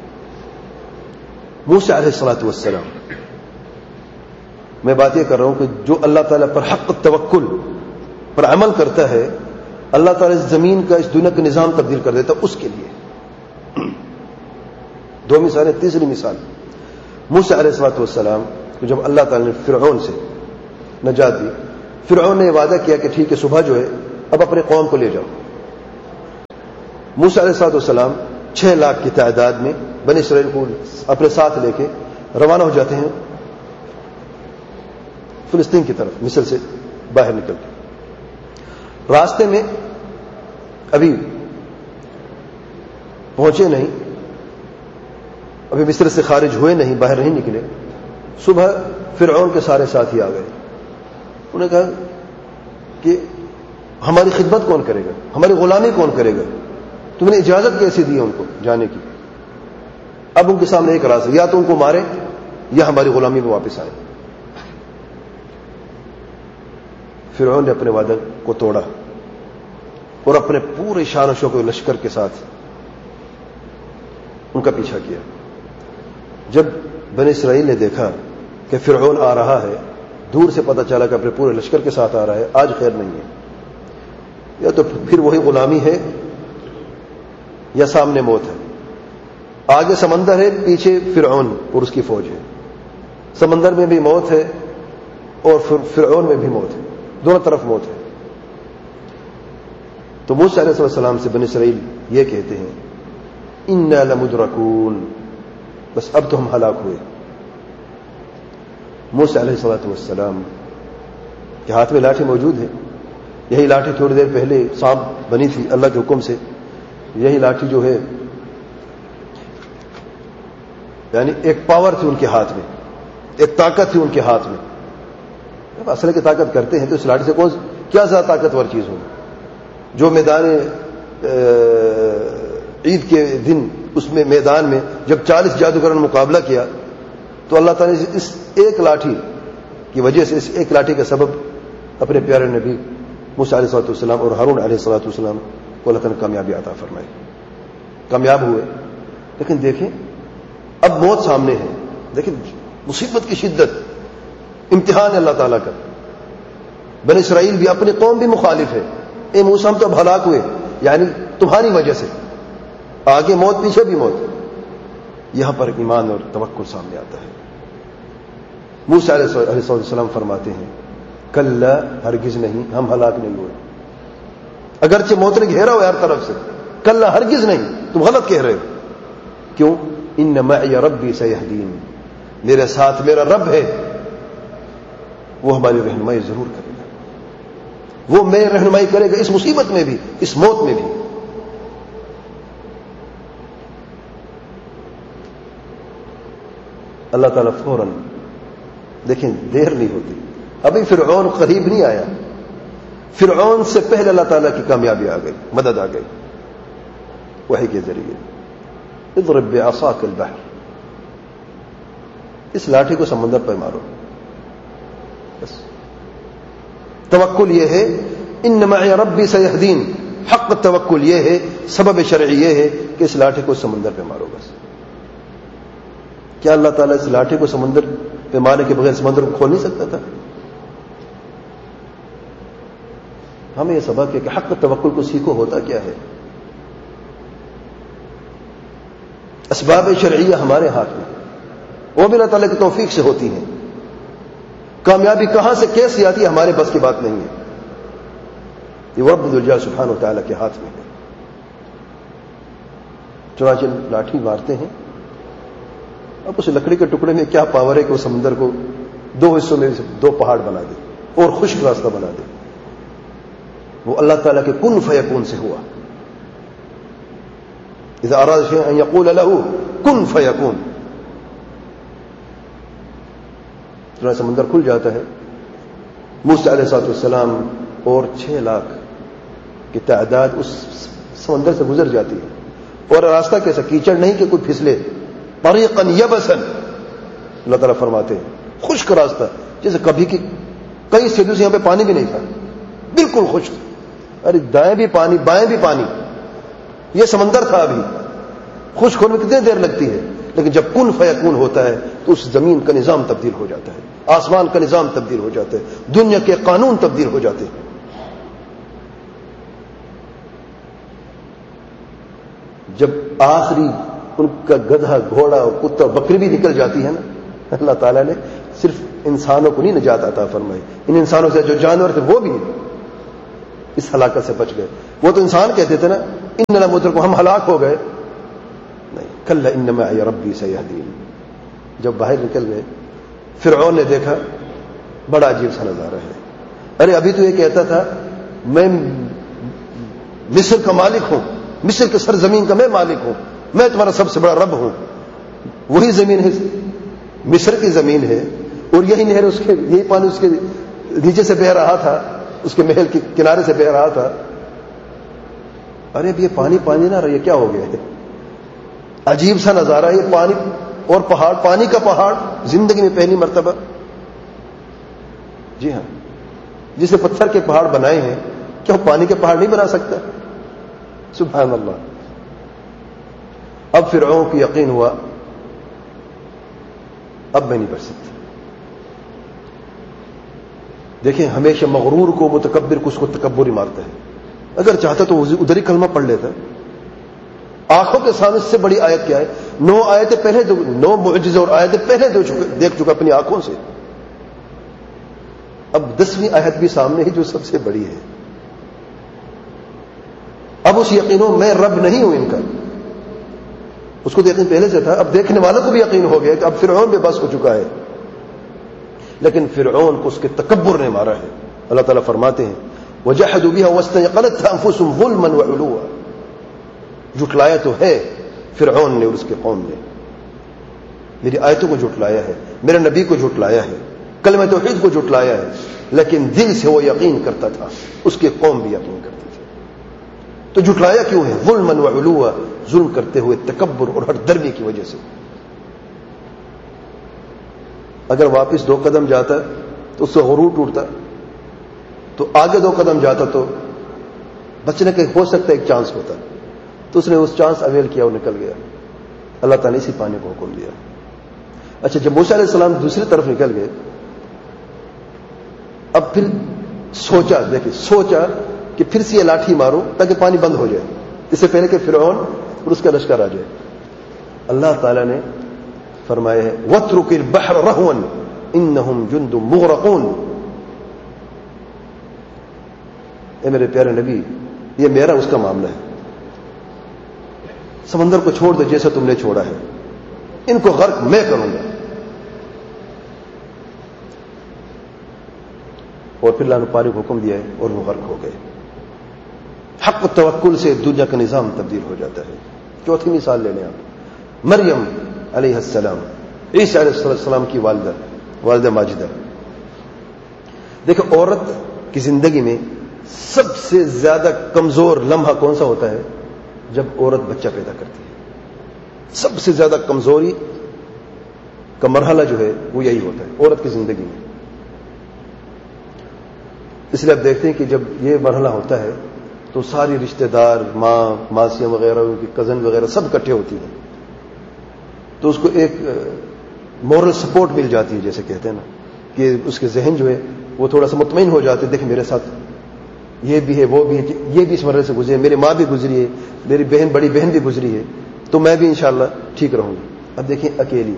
[SPEAKER 1] موسیٰ علیہ الصلوۃ والسلام، میں بات یہ کر رہا ہوں کہ جو اللہ تعالیٰ پر حق توکل پر عمل کرتا ہے، اللہ تعالیٰ اس زمین کا، اس دنیا کا نظام تبدیل کر دیتا اس کے لیے. دو مثالیں. تیسری مثال موسیٰ علیہ الصلوۃ والسلام کو جب اللہ تعالیٰ نے فرعون سے نجات دی. فرعون نے وعدہ کیا کہ ٹھیک ہے صبح جو ہے اب اپنے قوم کو لے جاؤ. موسیٰ علیہ السلام 6 لاکھ کی تعداد میں بنی اسرائیل کو اپنے ساتھ لے کے روانہ ہو جاتے ہیں فلسطین کی طرف, مصر سے باہر نکل کے. راستے میں ابھی پہنچے نہیں, ابھی مصر سے خارج ہوئے نہیں, باہر نہیں نکلے, صبح فرعون کے سارے ساتھی آ گئے. انہوں نے کہا کہ ہماری خدمت کون کرے گا, ہماری غلامی کون کرے گا, تم نے اجازت کیسے دی ان کو جانے کی. اب ان کے سامنے ایک راستہ, یا تو ان کو مارے یا ہماری غلامی میں واپس آئے. فرعون نے اپنے وعدے کو توڑا اور اپنے پورے شان و شوکت لشکر کے ساتھ ان کا پیچھا کیا. جب بنی اسرائیل نے دیکھا کہ فرعون آ رہا ہے, دور سے پتہ چلا کہ اپنے پورے لشکر کے ساتھ آ رہا ہے, آج خیر نہیں ہے, یا تو پھر وہی غلامی ہے یا سامنے موت ہے. آگے سمندر ہے, پیچھے فرعون اور اس کی فوج ہے. سمندر میں بھی موت ہے اور فرعون میں بھی موت ہے, دونوں طرف موت ہے. تو موسیٰ علیہ السلام سے بنی اسرائیل یہ کہتے ہیں انا لمدرکون, بس اب تو ہم ہلاک ہوئے. موسیٰ علیہ السلام کے ہاتھ میں لاٹھی موجود ہے. یہی لاٹھی تھوڑی دیر پہلے سانپ بنی تھی اللہ کے حکم سے. یہی لاٹھی جو ہے یعنی ایک پاور تھی ان کے ہاتھ میں, ایک طاقت تھی ان کے ہاتھ میں. جب اصل کی طاقت کرتے ہیں تو اس لاٹھی سے کیا زیادہ طاقتور چیز ہوگی. جو میدان عید کے دن اس میں میدان میں جب 40 جادوگروں نے مقابلہ کیا تو اللہ تعالیٰ نے اس ایک لاٹھی کی وجہ سے, اس ایک لاٹھی کا سبب اپنے پیارے نبی موسیٰ علیہ السلام اور ہارون علیہ السلام کو اللہ تعالیٰ نے کامیابی عطا فرمائی, کامیاب ہوئے. لیکن دیکھیں اب موت سامنے ہے, دیکھیں مصیبت کی شدت, امتحان ہے اللہ تعالیٰ کا. بنی اسرائیل بھی, اپنی قوم بھی مخالف ہے. اے موسیٰ ہم تو اب ہلاک ہوئے, یعنی تمہاری وجہ سے, آگے موت پیچھے بھی موت. یہاں پر ایمان اور توکل سامنے آتا ہے. موسیٰ علیہ السلام فرماتے ہیں کلا, ہرگز نہیں, ہم ہلاک نہیں ہوئے. اگرچہ موت نے گھیرا ہوا ہر طرف سے, کلا ہرگز نہیں, تم غلط کہہ رہے ہو. کیوں؟ ان معی ربی سیہدین, میرے ساتھ میرا رب ہے, وہ ہماری رہنمائی ضرور کرے گا. وہ میری رہنمائی کرے گا اس مصیبت میں بھی, اس موت میں بھی. اللہ تعالیٰ فوراً, دیکھیں دیر نہیں ہوتی, ابھی فرعون قریب نہیں آیا, فرعون سے پہلے اللہ تعالیٰ کی کامیابی آ گئی, مدد آ گئی وحی کے ذریعے. اضرب بعصاک البحر, اس لاٹھی کو سمندر پر مارو. بس توکل یہ ہے, ان معی ربی سیہدین, حق توکل یہ ہے, سبب شرعی یہ ہے کہ اس لاٹھی کو سمندر پہ مارو. بس کیا اللہ تعالیٰ اس لاٹھی کو سمندر پہ مارنے کے بغیر سمندر کو کھول نہیں سکتا تھا؟ ہمیں یہ سبق ہے کہ حق توکل کو سیکھو ہوتا کیا ہے. اسباب شرعیہ ہمارے ہاتھ میں, وہ بھی اللہ تعالیٰ کی توفیق سے ہوتی ہیں. کامیابی کہاں سے کیسے آتی ہے ہمارے بس کی بات نہیں ہے, یہ رب الجلال سبحانہ و تعالیٰ کے ہاتھ میں ہے. چنانچہ لاٹھی مارتے ہیں, اب اس لکڑی کے ٹکڑے میں کیا پاور ہے کہ وہ سمندر کو 2 حصوں میں 2 پہاڑ بنا دے اور خشک راستہ بنا دے. وہ اللہ تعالیٰ کے کن فیکون سے ہوا. اذا اراد شيئا ان يقول له کن فیکون. سمندر کھل جاتا ہے. موسیٰ علیہ السلام اور 6 لاکھ کی تعداد اس سمندر سے گزر جاتی ہے, اور راستہ کیسا, کیچڑ نہیں کہ کوئی پھسلے, طریقا یبسا, اللہ تعالیٰ فرماتے ہیں خشک راستہ, جیسے کبھی کی کئی صدیوں سے یہاں پہ پانی بھی نہیں تھا, بالکل خشک. ارے دائیں بھی پانی بائیں بھی پانی, یہ سمندر تھا. ابھی خشک ہونے میں کتنی دیر لگتی ہے, لیکن جب کن فیکون ہوتا ہے تو اس زمین کا نظام تبدیل ہو جاتا ہے, آسمان کا نظام تبدیل ہو جاتا ہے, دنیا کے قانون تبدیل ہو جاتے ہیں. جب آخری ان کا گدھا گھوڑا اور کتا بکری بھی نکل جاتی ہے نا, اللہ تعالیٰ نے صرف انسانوں کو نہیں نجات عطا فرمائی، ان انسانوں سے جو جانور تھے وہ بھی اس ہلاکت سے بچ گئے. وہ تو انسان کہتے تھے نا ان لمدرکون، ہم ہلاک ہو گئے. نہیں، کلا ان معی ربی سیہدین. جب باہر نکل گئے فرعون نے دیکھا بڑا عجیب سا نظارہ ہے. ارے ابھی تو یہ کہتا تھا میں مصر کا مالک ہوں، مصر کے سرزمین کا میں مالک ہوں، میں تمہارا سب سے بڑا رب ہوں. وہی زمین ہے، مصر کی زمین ہے، اور یہی نہر اس کے، یہی پانی اس کے نیچے سے بہ رہا تھا، اس کے محل کے کنارے سے بہ رہا تھا. ارے اب یہ پانی پانی نہ رہا، یہ کیا ہو گیا ہے؟ عجیب سا نظارہ. یہ پانی اور پہاڑ، پانی کا پہاڑ زندگی میں پہلی مرتبہ. جی ہاں، جس نے پتھر کے پہاڑ بنائے ہیں کیا وہ پانی کے پہاڑ نہیں بنا سکتا؟ سبحان اللہ. اب فرعون کو یقین ہوا اب میں نہیں بچ سکتا. دیکھیں ہمیشہ مغرور کو، متکبر کو، اس کو تکبر ہی مارتا ہے. اگر چاہتا تو ادھر ہی کلمہ پڑھ لیتا. آنکھوں کے سامنے سے بڑی آیت کیا ہے؟ 9 آیتیں پہلے 9 معجزے اور آیتیں پہلے دیکھ چکا اپنی آنکھوں سے. اب 10ویں آیت بھی سامنے ہی جو سب سے بڑی ہے. اب اس یقینوں میں رب نہیں ہوں ان کا. اس کو تو یقین پہلے سے تھا، اب دیکھنے والوں کو بھی یقین ہو گیا کہ اب فرعون بے بس ہو چکا ہے. لیکن فرعون کو اس کے تکبر نے مارا ہے. اللہ تعالیٰ فرماتے ہیں وَجَحَدُوا بِهَا وَاسْتَيْقَنَتْهَا أَنفُسُهُمْ ظُلْمًا وَعُلُوًّا. جھٹلایا تو ہے فرعون نے اور اس کے قوم نے. میری آیتوں کو جھٹلایا ہے، میرے نبی کو جھٹلایا ہے، کلمہ توحید کو جھٹلایا ہے، لیکن دل سے وہ یقین کرتا تھا، اس کی قوم بھی یقین کرتی تھی. تو جھٹلایا کیوں ہے؟ ظلمًا وعلوا، ظلم کرتے ہوئے، تکبر اور ہٹ درمی کی وجہ سے. اگر واپس 2 قدم جاتا تو اس سے غرور ٹوٹتا، تو آگے 2 قدم جاتا تو بچنے کا ہو سکتا ہے ایک چانس ہوتا. تو اس نے اس چانس اویل کیا اور نکل گیا. اللہ تعالیٰ نے اسی پانی کو حکم دیا. اچھا جب موسیٰ علیہ السلام دوسری طرف نکل گئے، اب پھر سوچا، دیکھیں سوچا کہ پھر سے یہ لاٹھی ماروں تاکہ پانی بند ہو جائے، اس سے پہلے کہ فرعون اور اس کا لشکر آ جائے. اللہ تعالیٰ نے فرمایا ہے وَاتْرُكِ الْبَحْرَ رَهْوًا إِنَّهُمْ جُنْدٌ مُغْرَقُونَ. اے میرے پیارے نبی، یہ میرا اس کا معاملہ ہے. سمندر کو چھوڑ دو جیسا تم نے چھوڑا ہے، ان کو غرق میں کروں گا. اور پھر اللہ نے پانی کو حکم دیا ہے اور وہ غرق ہو گئے. حق توکل سے دنیا کا نظام تبدیل ہو جاتا ہے. 4تھی مثال لے لیں آپ، مریم علیہ السلام، عیسیٰ علیہ السلام کی والدہ ماجدہ. دیکھو عورت کی زندگی میں سب سے زیادہ کمزور لمحہ کون سا ہوتا ہے؟ جب عورت بچہ پیدا کرتی ہے. سب سے زیادہ کمزوری کا مرحلہ جو ہے وہ یہی ہوتا ہے عورت کی زندگی میں. اس لیے آپ دیکھتے ہیں کہ جب یہ مرحلہ ہوتا ہے تو ساری رشتہ دار، ماں، ماسیاں وغیرہ، ان کی کزن وغیرہ سب اکٹھے ہوتی ہیں، تو اس کو ایک مورل سپورٹ مل جاتی ہے، جیسے کہتے ہیں نا، کہ اس کے ذہن جو ہے وہ تھوڑا سا مطمئن ہو جاتے ہیں. دیکھیں میرے ساتھ یہ بھی ہے، وہ بھی ہے، یہ بھی اس مرحلے سے گزری ہے، میری ماں بھی گزری ہے، میری بہن، بڑی بہن بھی گزری ہے، تو میں بھی انشاءاللہ ٹھیک رہوں گی. اب دیکھیں اکیلی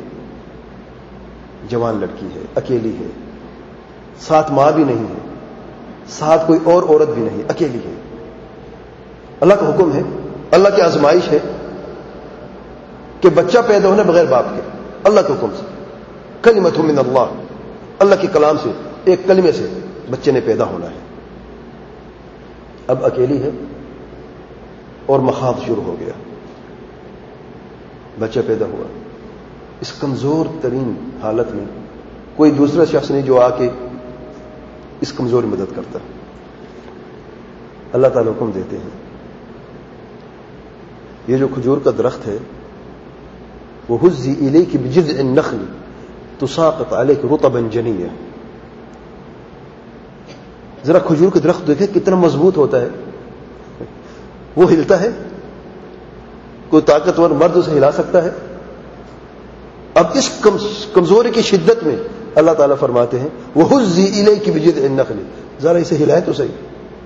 [SPEAKER 1] جوان لڑکی ہے، اکیلی ہے، ساتھ ماں بھی نہیں ہے، ساتھ کوئی اور عورت بھی نہیں، اکیلی ہے. اللہ کا حکم ہے، اللہ کی آزمائش ہے کہ بچہ پیدا ہونا بغیر باپ کے، اللہ کے حکم سے، کلمۃ من اللہ، اللہ کے کلام سے، ایک کلمے سے بچے نے پیدا ہونا ہے. اب اکیلی ہے اور مخاض شروع ہو گیا، بچہ پیدا ہوا. اس کمزور ترین حالت میں کوئی دوسرا شخص نہیں جو آ کے اس کمزور مدد کرتا. اللہ تعالیٰ حکم دیتے ہیں یہ جو کھجور کا درخت ہے، وَهُزِّ إِلَيْكِ بِجِذْعِ النَّخْلِ تُسَاقِطْ عَلَيْكِ رُطَبًا جَنِيًّا. ذرا کھجور کا درخت دیکھیں کتنا مضبوط ہوتا ہے، وہ ہلتا ہے، کوئی طاقتور مرد اسے ہلا سکتا ہے. اب اس کمزوری کی شدت میں اللہ تعالیٰ فرماتے ہیں وَهُزِّ إِلَيْكِ بِجِذْعِ النَّخْلِ، ذرا اسے ہلائے تو صحیح.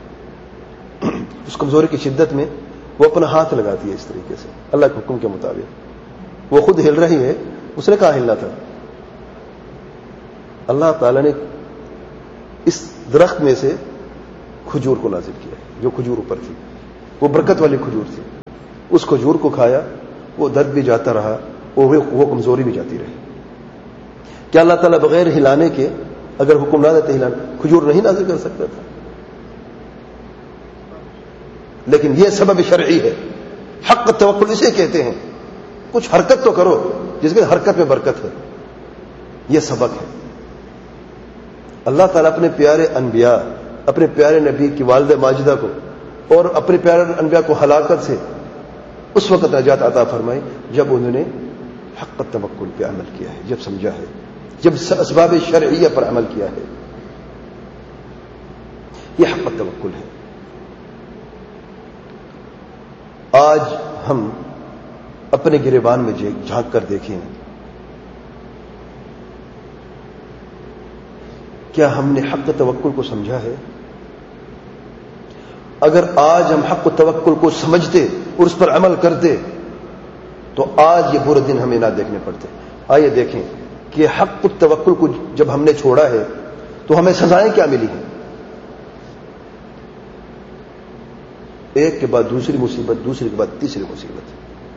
[SPEAKER 1] اس کمزوری کی شدت میں وہ اپنا ہاتھ لگاتی ہے اس طریقے سے اللہ کے حکم کے مطابق. وہ خود ہل رہی ہے، اس نے کہاں ہلنا تھا. اللہ تعالیٰ نے اس درخت میں سے کھجور کو نازل کیا، جو کھجور اوپر تھی، وہ برکت والی کھجور تھی. اس کھجور کو کھایا، وہ درد بھی جاتا رہا، وہ کمزوری بھی جاتی رہی. کیا اللہ تعالیٰ بغیر ہلانے کے، اگر حکم نہ دیتے ہلانے، کھجور نہیں نازل کر سکتا تھا؟ لیکن یہ سبب شرعی ہے. حق توکل اسے کہتے ہیں. کچھ حرکت تو کرو جس میں حرکت میں برکت ہے. یہ سبق ہے. اللہ تعالیٰ اپنے پیارے انبیاء، اپنے پیارے نبی کی والدہ ماجدہ کو اور اپنے پیارے انبیاء کو ہلاکت سے اس وقت نجات عطا فرمائی جب انہوں نے حق توکل پہ عمل کیا ہے، جب سمجھا ہے، جب اسباب شرعیہ پر عمل کیا ہے. یہ حق توکل ہے. آج ہم اپنے گریبان میں جھانک کر دیکھیں، کیا ہم نے حق توکل کو سمجھا ہے؟ اگر آج ہم حق توکل کو سمجھتے اور اس پر عمل کرتے تو آج یہ برے دن ہمیں نہ دیکھنے پڑتے. آئیے دیکھیں کہ حق توکل کو جب ہم نے چھوڑا ہے تو ہمیں سزائیں کیا ملی ہیں. ایک کے بعد دوسری مصیبت، دوسری کے بعد تیسری مصیبت.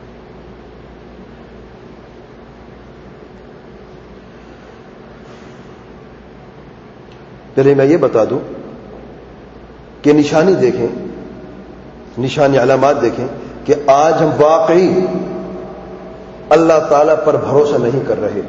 [SPEAKER 1] پہلے میں یہ بتا دوں کہ نشانی دیکھیں، نشانی علامات دیکھیں کہ آج ہم واقعی اللہ تعالی پر بھروسہ نہیں کر رہے.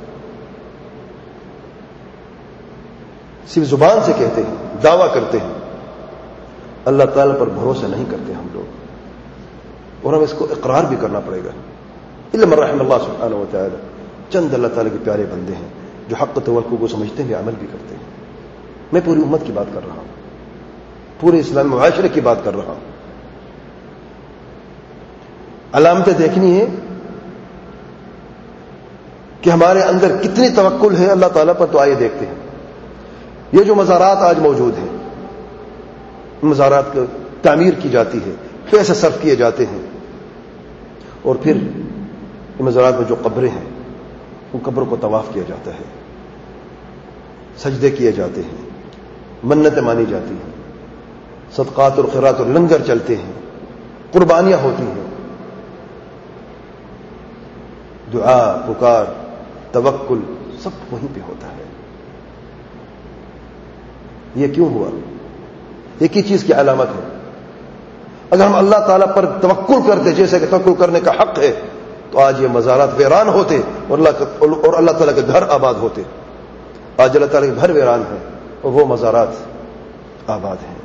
[SPEAKER 1] صرف زبان سے کہتے ہیں، دعویٰ کرتے ہیں، اللہ تعالی پر بھروسہ نہیں کرتے ہم لوگ. اور ہمیں اس کو اقرار بھی کرنا پڑے گا. الا من رحم اللہ سبحانہ و تعالی. چند اللہ تعالی کے پیارے بندے ہیں جو حق توکل کو سمجھتے ہیں، عمل بھی کرتے ہیں. میں پوری امت کی بات کر رہا ہوں، پورے اسلام معاشرے کی بات کر رہا ہوں. علامتیں دیکھنی ہے کہ ہمارے اندر کتنی توکل ہے اللہ تعالیٰ پر. تو آئیے دیکھتے ہیں. یہ جو مزارات آج موجود ہیں، مزارات کی تعمیر کی جاتی ہے، پیسے صرف کیے جاتے ہیں، اور پھر مزارات میں جو قبریں ہیں ان قبروں کو طواف کیا جاتا ہے، سجدے کیے جاتے ہیں، منتیں مانی جاتی ہیں، صدقات اور خیرات اور لنگر چلتے ہیں، قربانیاں ہوتی ہیں. دعا، پکار، توکل سب وہیں پہ ہوتا ہے. یہ کیوں ہوا؟ ایک ہی چیز کی علامت ہے. اگر ہم اللہ تعالیٰ پر توکل کرتے جیسے کہ توکل کرنے کا حق ہے تو آج یہ مزارات ویران ہوتے اور اللہ تعالیٰ کے گھر آباد ہوتے. آج اللہ تعالیٰ کے گھر ویران ہیں اور وہ مزارات آباد ہیں.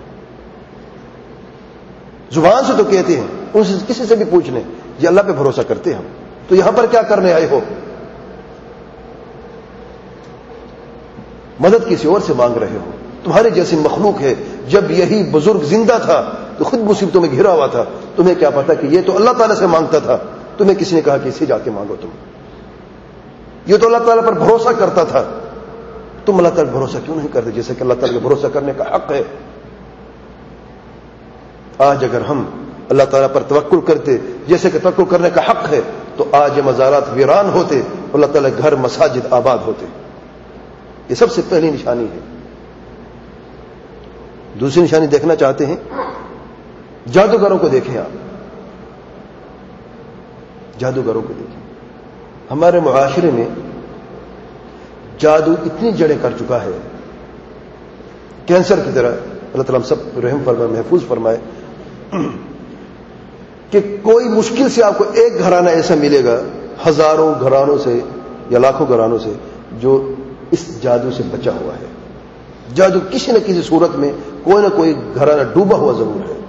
[SPEAKER 1] زبان سے تو کہتے ہیں، ان سے کسی سے بھی پوچھ لیں، یہ اللہ پہ بھروسہ کرتے ہم، تو یہاں پر کیا کرنے آئے ہو؟ مدد کسی اور سے مانگ رہے ہو. تمہارے جیسی مخلوق ہے. جب یہی بزرگ زندہ تھا تو خود مصیبتوں میں گھرا ہوا تھا. تمہیں کیا پتا کہ یہ تو اللہ تعالیٰ سے مانگتا تھا. تمہیں کسی نے کہا کہ اسے جا کے مانگو. تم یہ تو اللہ تعالیٰ پر بھروسہ کرتا تھا. تم اللہ تعالیٰ پر بھروسہ کیوں نہیں کرتے جیسے کہ اللہ تعالیٰ کا بھروسہ کرنے کا حق ہے؟ آج اگر ہم اللہ تعالیٰ پر توکل کرتے جیسے کہ توکل کرنے کا حق ہے تو آج یہ مزارات ویران ہوتے، اللہ تعالیٰ گھر مساجد آباد ہوتے. یہ سب سے پہلی نشانی ہے. دوسری نشانی دیکھنا چاہتے ہیں؟ جادوگروں کو دیکھیں. آپ جادوگروں کو دیکھیں. ہمارے معاشرے میں جادو اتنی جڑیں کر چکا ہے، کینسر کی طرح. اللہ تعالیٰ ہم سب رحم فرمائے، محفوظ فرمائے کہ کوئی مشکل سے آپ کو ایک گھرانہ ایسا ملے گا ہزاروں گھرانوں سے یا لاکھوں گھرانوں سے جو اس جادو سے بچا ہوا ہے. جادو کسی نہ کسی صورت میں کوئی نہ کوئی گھرانہ ڈوبا ہوا ضرور ہے.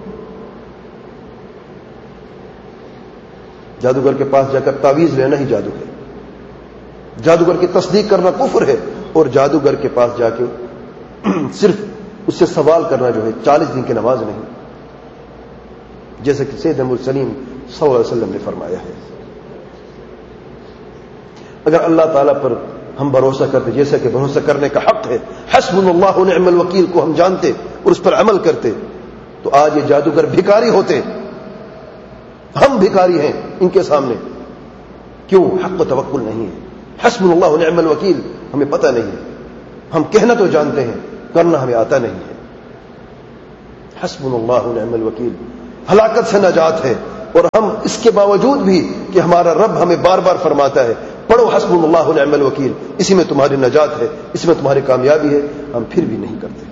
[SPEAKER 1] جادوگر کے پاس جا کر تعویذ لینا ہی جادو ہے. جادوگر کی تصدیق کرنا کفر ہے. اور جادوگر کے پاس جا کے صرف اس سے سوال کرنا جو ہے 40 دن کی نماز نہیں، جیسے کہ سیدنا المرسلین صلی اللہ علیہ وسلم نے فرمایا ہے. اگر اللہ تعالیٰ پر ہم بھروسہ کرتے جیسا کہ بھروسہ کرنے کا حق ہے، حسبنا اللہ ونعم الوکیل کو ہم جانتے اور اس پر عمل کرتے تو آج یہ جادوگر بھکاری ہوتے. ہم بھکاری ہیں ان کے سامنے. کیوں؟ حق و توکل نہیں ہے. حسبنا اللہ ونعم الوکیل ہمیں پتہ نہیں ہے. ہم کہنا تو جانتے ہیں، کرنا ہمیں آتا نہیں ہے۔ حسبنا اللہ ونعم الوکیل، ہلاکت سے نجات ہے۔ اور ہم اس کے باوجود بھی کہ ہمارا رب ہمیں بار بار فرماتا ہے پڑھو حسبنا اللہ ونعم الوکیل، اسی میں تمہاری نجات ہے، اس میں تمہاری کامیابی ہے، ہم پھر بھی نہیں کرتے۔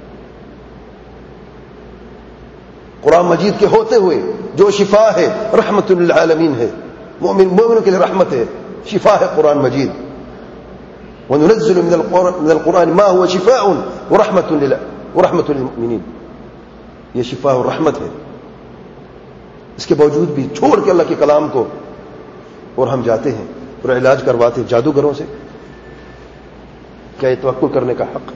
[SPEAKER 1] قرآن مجید کے ہوتے ہوئے جو شفا ہے، رحمت للعالمین ہے، مومنوں کے لیے رحمت ہے، شفا ہے قرآن مجید۔ وَنُنَزِّلُ مِنَ الْقُرْآنِ مَا هُوَ شِفَاءٌ وَرَحْمَةٌ لِلْمُؤْمِنِينَ، یہ شفا اور رحمت ہے۔ اس کے باوجود بھی چھوڑ کے اللہ کے کلام کو اور ہم جاتے ہیں اور علاج کرواتے ہیں جادوگروں سے۔ کیا یہ توکل کرنے کا حق ہے؟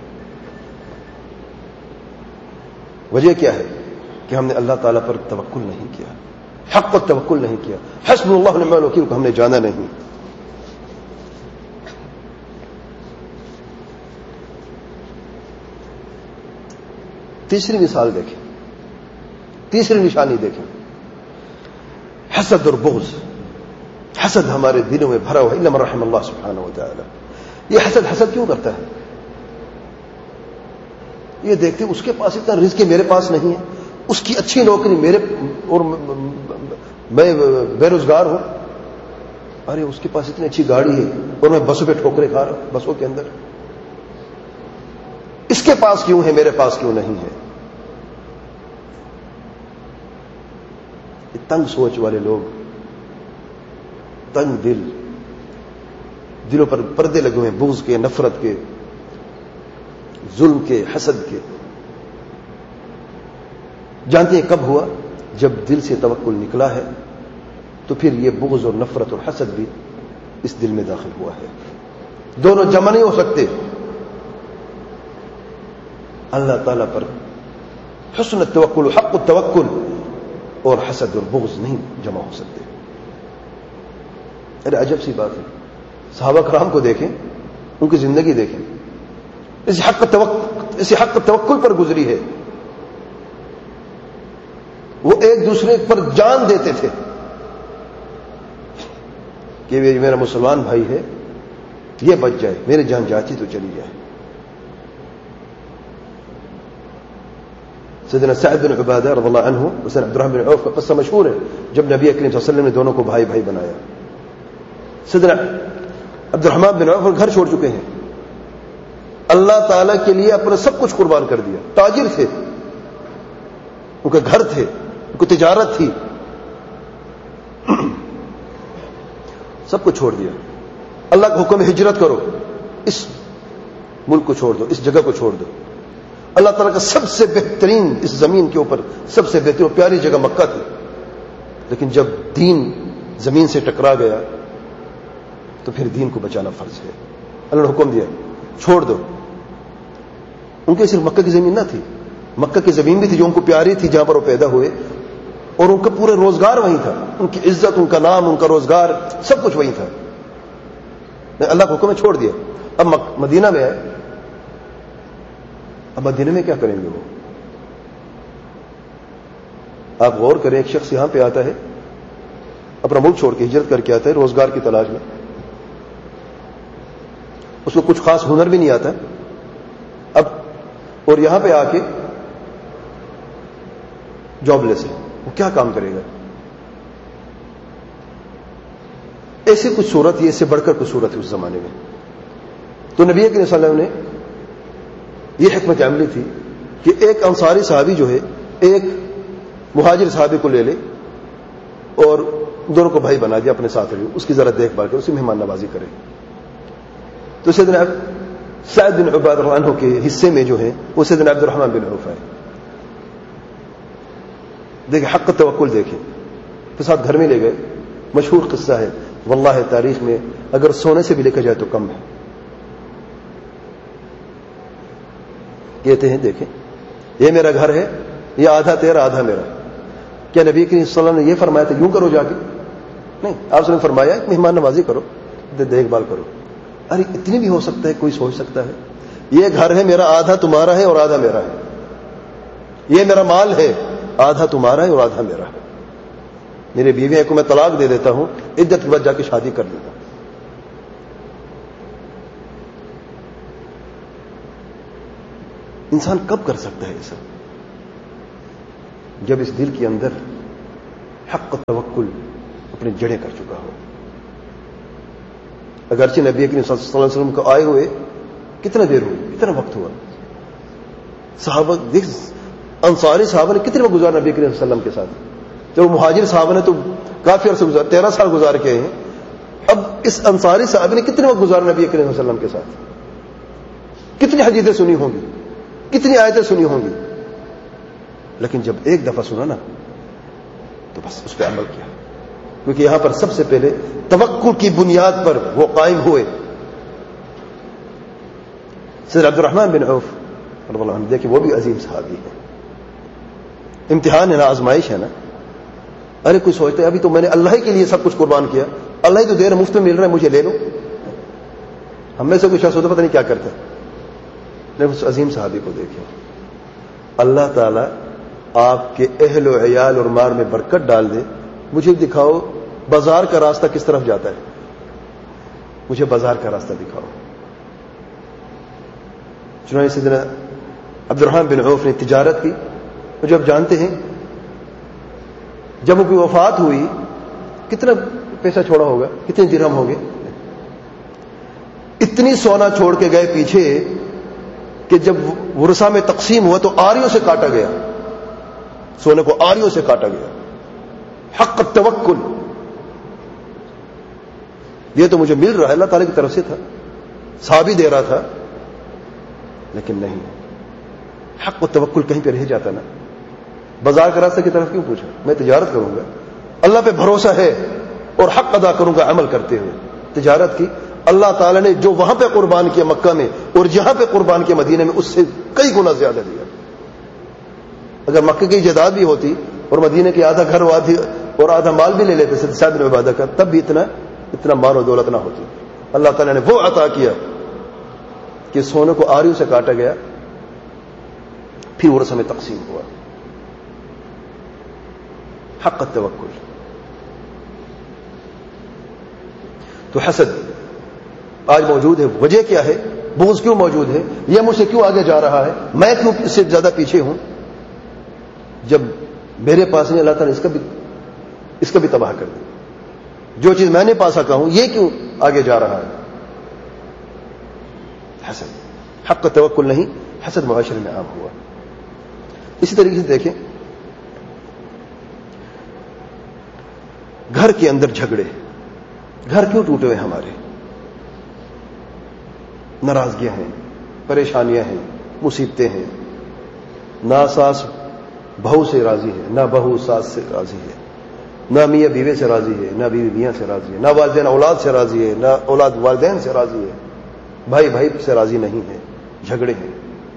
[SPEAKER 1] وجہ کیا ہے کہ ہم نے اللہ تعالیٰ پر توکل نہیں کیا، حق پر توکل نہیں کیا، حسبنا اللہ ونعم الوکیل کو ہم نے جانا نہیں۔ تیسری مثال دیکھیں، تیسری نشانی دیکھیں، حسد اور بغض۔ حسد ہمارے دلوں میں بھرا ہوا ہے، الا من رحم اللہ سبحانہ وتعالی۔ یہ حسد کیوں کرتا ہے؟ یہ دیکھتے اس کے پاس اتنا رزق ہے، میرے پاس نہیں ہے، اس کی اچھی نوکری میرے اور میں بے روزگار ہوں، ارے اس کے پاس اتنی اچھی گاڑی ہے اور میں بسوں پہ ٹھوکریں کھا رہا ہوں، بسوں کے اندر، اس کے پاس کیوں ہے میرے پاس کیوں نہیں ہے؟ تنگ سوچ والے لوگ، تنگ دل، دلوں پر پردے لگے ہوئے ہیں بغض کے، نفرت کے، ظلم کے، حسد کے۔ جانتے ہیں کب ہوا؟ جب دل سے توکل نکلا ہے تو پھر یہ بغض اور نفرت اور حسد بھی اس دل میں داخل ہوا ہے۔ دونوں جمع نہیں ہو سکتے۔ اللہ تعالیٰ پر حسن التوکل، حق التوکل اور حسد اور بغض نہیں جمع ہو سکتے۔ ارے عجب سی بات ہے، صحابہ کرام کو دیکھیں، ان کی زندگی دیکھیں، اس حق توکل پر گزری ہے۔ وہ ایک دوسرے پر جان دیتے تھے کہ یہ میرا مسلمان بھائی ہے، یہ بچ جائے، میری جان جاتی تو چلی جائے۔ سیدنا سعد بن عبادہ رضی اللہ عنہ اور سیدنا عبد الرحمن بن عوف کا قصہ مشہور ہے، جب نبی کریم صلی اللہ علیہ وسلم نے دونوں کو بھائی بھائی بنایا۔ سیدنا عبد الرحمن بن عوف گھر چھوڑ چکے ہیں، اللہ تعالیٰ کے لیے اپنا سب کچھ قربان کر دیا، تاجر تھے، ان کے گھر تھے، ان کو تجارت تھی، سب کچھ چھوڑ دیا۔ اللہ کا حکم ہجرت کرو، اس ملک کو چھوڑ دو، اس جگہ کو چھوڑ دو۔ اللہ تعالیٰ کا سب سے بہترین اس زمین کے اوپر سب سے بہترین اور پیاری جگہ مکہ تھی، لیکن جب دین زمین سے ٹکرا گیا تو پھر دین کو بچانا فرض ہے۔ اللہ نے حکم دیا چھوڑ دو۔ ان کے صرف مکہ کی زمین نہ تھی، مکہ کی زمین بھی تھی جو ان کو پیاری تھی، جہاں پر وہ پیدا ہوئے، اور ان کا پورا روزگار وہیں تھا، ان کی عزت، ان کا نام، ان کا روزگار، سب کچھ وہیں تھا۔ اللہ کا حکم ہے چھوڑ دیا۔ اب مدینہ میں آئے، اب مدینہ میں کیا کریں گے وہ؟ آپ غور کریں، ایک شخص یہاں پہ آتا ہے، اپنا ملک چھوڑ کے ہجرت کر کے آتا ہے روزگار کی تلاش میں، اس کو کچھ خاص ہنر بھی نہیں آتا اب، اور یہاں پہ آ کے جاب لیس ہے، وہ کیا کام کرے گا؟ ایسی کچھ صورت، یہ اس سے بڑھ کر کچھ صورت ہے اس زمانے میں۔ تو نبی کریم صلی اللہ علیہ وسلم نے یہ حکمت عملی تھی کہ ایک انصاری صحابی جو ہے ایک مہاجر صحابی کو لے لے اور دونوں کو بھائی بنا دیا اپنے ساتھ، اس کی ذرا دیکھ بھال کرے، اس کی مہمان نوازی کرے۔ تو سیدنا سعد بن عبادہ رضی اللہ عنہ کے حصے میں جو ہے وہ سیدنا عبد الرحمن بن عوف ہے۔ دیکھیں حق توکل، دیکھیں کے ساتھ گھر میں لے گئے، مشہور قصہ ہے واللہ تاریخ میں اگر سونے سے بھی لے کر جائے تو کم ہے۔ کہتے ہیں دیکھیں یہ میرا گھر ہے، یہ آدھا تیرا آدھا میرا۔ کیا نبی کریم صلی اللہ علیہ وسلم نے یہ فرمایا تھا یوں کرو جا کے؟ نہیں، آپ نے فرمایا مہمان نوازی کرو، دیکھ بھال کرو۔ ارے اتنی بھی ہو سکتا ہے، کوئی سوچ سکتا ہے یہ گھر ہے میرا، آدھا تمہارا ہے اور آدھا میرا ہے، یہ میرا مال ہے، آدھا تمہارا ہے اور آدھا میرا ہے، میری بیوی کو میں طلاق دے دیتا ہوں، عدت کے بعد جا کے شادی کر لیتا ہوں۔ انسان کب کر سکتا ہے یہ سب؟ جب اس دل کے اندر حق و توکل اپنی جڑیں کر چکا ہو. اگرچہ نبی کریم صلی اللہ علیہ وسلم کو آئے ہوئے کتنا دیر ہوئی، کتنا وقت ہوا. صحابہ دیکھ، انصاری صحابہ نے کتنے وقت گزارا نبی کریم صلی اللہ علیہ وسلم کے ساتھ. جب مہاجر صحابہ نے تو کافی عرصے گزار، 13 سال گزار کے ہیں. اب اس انصاری صحابہ نے کتنے وقت گزارا نبی کریم صلی اللہ علیہ وسلم کے ساتھ؟ کتنی حدیثیں سنی ہوں گی، کتنی آیتیں سنی ہوں گی. لیکن جب ایک دفعہ سنا نا تو بس اس پہ عمل کیا. کیونکہ یہاں پر سب سے پہلے توکل کی بنیاد پر وہ قائم ہوئے. سید عبدالرحمن بن عوف رضی اللہ عنہ، دیکھیں وہ بھی عظیم صحابی ہے. امتحان ہے نا، آزمائش ہے نا. ارے کوئی سوچتا ہے ابھی تو میں نے اللہ کے لیے سب کچھ قربان کیا، اللہ ہی تو دیر مفت میں مل رہا ہے، مجھے لے لو. ہم میں سے کوئی شخص ہوتا پتہ نہیں کیا کرتا. اس عظیم صحابی کو دیکھیں، اللہ تعالیٰ آپ کے اہل و عیال اور مال میں برکت ڈال دے. مجھے دکھاؤ بازار کا راستہ کس طرف جاتا ہے، مجھے بازار کا راستہ دکھاؤ. چنانچہ سیدنا عبدالرحمن بن عوف نے تجارت کی. اور جب جانتے ہیں جب ان کی وفات ہوئی کتنا پیسہ چھوڑا ہوگا، کتنے درہم ہو گئے. اتنی سونا چھوڑ کے گئے پیچھے کہ جب ورثہ میں تقسیم ہوا تو آریوں سے کاٹا گیا، سونے کو آریوں سے کاٹا گیا. حق التوکل، یہ تو مجھے مل رہا ہے اللہ تعالی کی طرف سے تھا، صحابی دے رہا تھا. لیکن نہیں، حق التوکل کہیں پہ رہ جاتا نا. بازار کا راستہ کی طرف کیوں پوچھا؟ میں تجارت کروں گا، اللہ پہ بھروسہ ہے اور حق ادا کروں گا عمل کرتے ہوئے. تجارت کی، اللہ تعالی نے جو وہاں پہ قربان کیا مکہ میں اور جہاں پہ قربان کیا مدینے میں، اس سے کئی گنا زیادہ دیا. اگر مکہ کی جائیداد بھی ہوتی اور مدینے کے آدھا گھر اور آدھا مال بھی لے لیتے سعد بن عبادہ کا، تب بھی اتنا مال و دولت نہ ہوتی. اللہ تعالیٰ نے وہ عطا کیا کہ سونے کو آریوں سے کاٹا گیا، پھر ورثہ میں تقسیم ہوا. حق التوکل. تو حسد آج موجود ہے، وجہ کیا ہے؟ بغض کیوں موجود ہے؟ یہ مجھ سے کیوں آگے جا رہا ہے؟ میں کیوں اس سے زیادہ پیچھے ہوں؟ جب میرے پاس نہیں، اللہ تعالیٰ نے اس کا بھی تباہ کر دیا. جو چیز میں نے پا سکا ہوں یہ کیوں آگے جا رہا ہے؟ حسد. حق کا توکل نہیں، حسد معاشرے میں عام ہوا. اسی طریقے سے دیکھیں گھر کے اندر جھگڑے. گھر کیوں ٹوٹے ہوئے ہمارے؟ ناراضگیاں ہیں، پریشانیاں ہیں، مصیبتیں ہیں. نہ ساس بہو سے راضی ہے، نہ بہو ساس سے راضی ہے، نہ میاں بیوے سے راضی ہے، نہ بیوی میاں سے راضی ہے، نہ والدین اولاد سے راضی ہے، نہ اولاد والدین سے راضی ہے، بھائی بھائی سے راضی نہیں ہے. جھگڑے ہیں.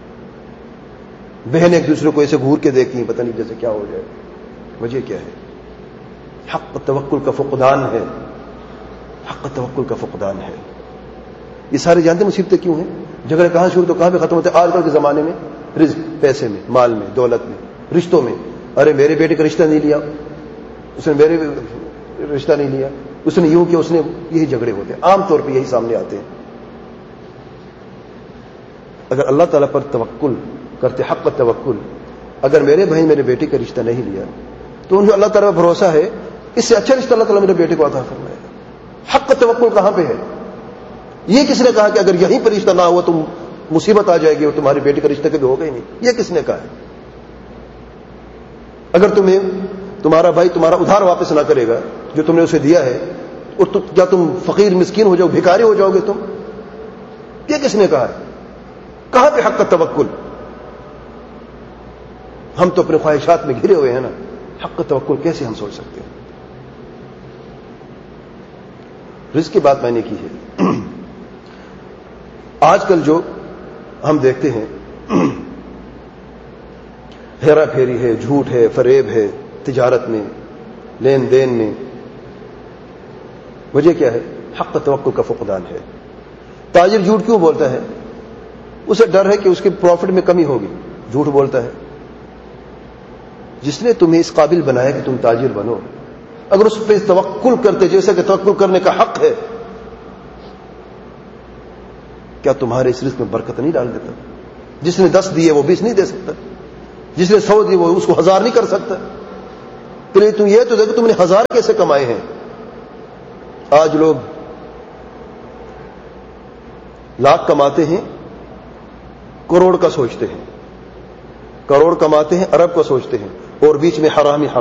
[SPEAKER 1] بہن ایک دوسرے کو ایسے گھور کے دیکھتی ہیں پتہ نہیں جیسے کیا ہو جائے. وجہ کیا ہے؟ حق توکل کا فقدان ہے. حق توکل کا فقدان ہے. یہ سارے جانتے مصیبتیں کیوں ہیں؟ جھگڑے کہاں شروع تو کہاں پہ ختم ہوتے؟ آج کل کے زمانے میں رزق، پیسے میں، مال میں، دولت میں، رشتوں میں. ارے میرے بیٹے کا رشتہ نہیں لیا، اس نے میرے رشتہ نہیں لیا، اس نے یوں کیا، اس نے. یہی جھگڑے ہوتے ہیں، عام طور پہ یہی سامنے آتے ہیں. اگر اللہ تعالیٰ پر توکل کرتے، حق کا توکل، اگر میرے بھائی میرے بیٹے کا رشتہ نہیں لیا تو ان کو اللہ تعالیٰ پر بھروسہ ہے اس سے اچھا رشتہ اللہ تعالیٰ میرے بیٹے کو عطا فرمائے گا. حق کا توکل کہاں پہ ہے؟ یہ کس نے کہا کہ اگر یہیں پر رشتہ نہ ہوا تو مصیبت آ جائے گی اور تمہارے بیٹے کا رشتہ کبھی ہوگا ہی نہیں؟ یہ کس نے کہا ہے؟ اگر تمہارا بھائی تمہارا ادھار واپس نہ کرے گا جو تم نے اسے دیا ہے، اور کیا تم فقیر مسکین ہو جاؤ، بھکاری ہو جاؤ گے تم؟ یہ کس نے کہا ہے؟ کہاں پہ حق کا توکل؟ ہم تو اپنے خواہشات میں گھرے ہوئے ہیں نا. حق کا توکل کیسے ہم سوچ سکتے ہیں؟ رزق کی بات میں نے کی ہے. آج کل جو ہم دیکھتے ہیں ہیرا پھیری ہے، جھوٹ ہے، فریب ہے تجارت میں، لین دین میں. وجہ کیا ہے؟ حق کا توکل کا فقدان ہے. تاجر جھوٹ کیوں بولتا ہے؟ اسے ڈر ہے کہ اس کے پروفٹ میں کمی ہوگی، جھوٹ بولتا ہے. جس نے تمہیں اس قابل بنایا کہ تم تاجر بنو، اگر اس پہ توکل کرتے جیسا کہ توکل کرنے کا حق ہے، کیا تمہارے اس رزق میں برکت نہیں ڈال دیتا؟ جس نے 10 دیے وہ 20 نہیں دے سکتا، جس نے 100 دیے وہ اس کو 1000 نہیں کر سکتا. پہلے تم یہ تو دیکھو تم نے 1000 کیسے کمائے ہیں. آج لوگ لاکھ کماتے ہیں، کروڑ کا سوچتے ہیں، کروڑ کماتے ہیں، ارب کا سوچتے ہیں، اور بیچ میں حرام ہی حرام.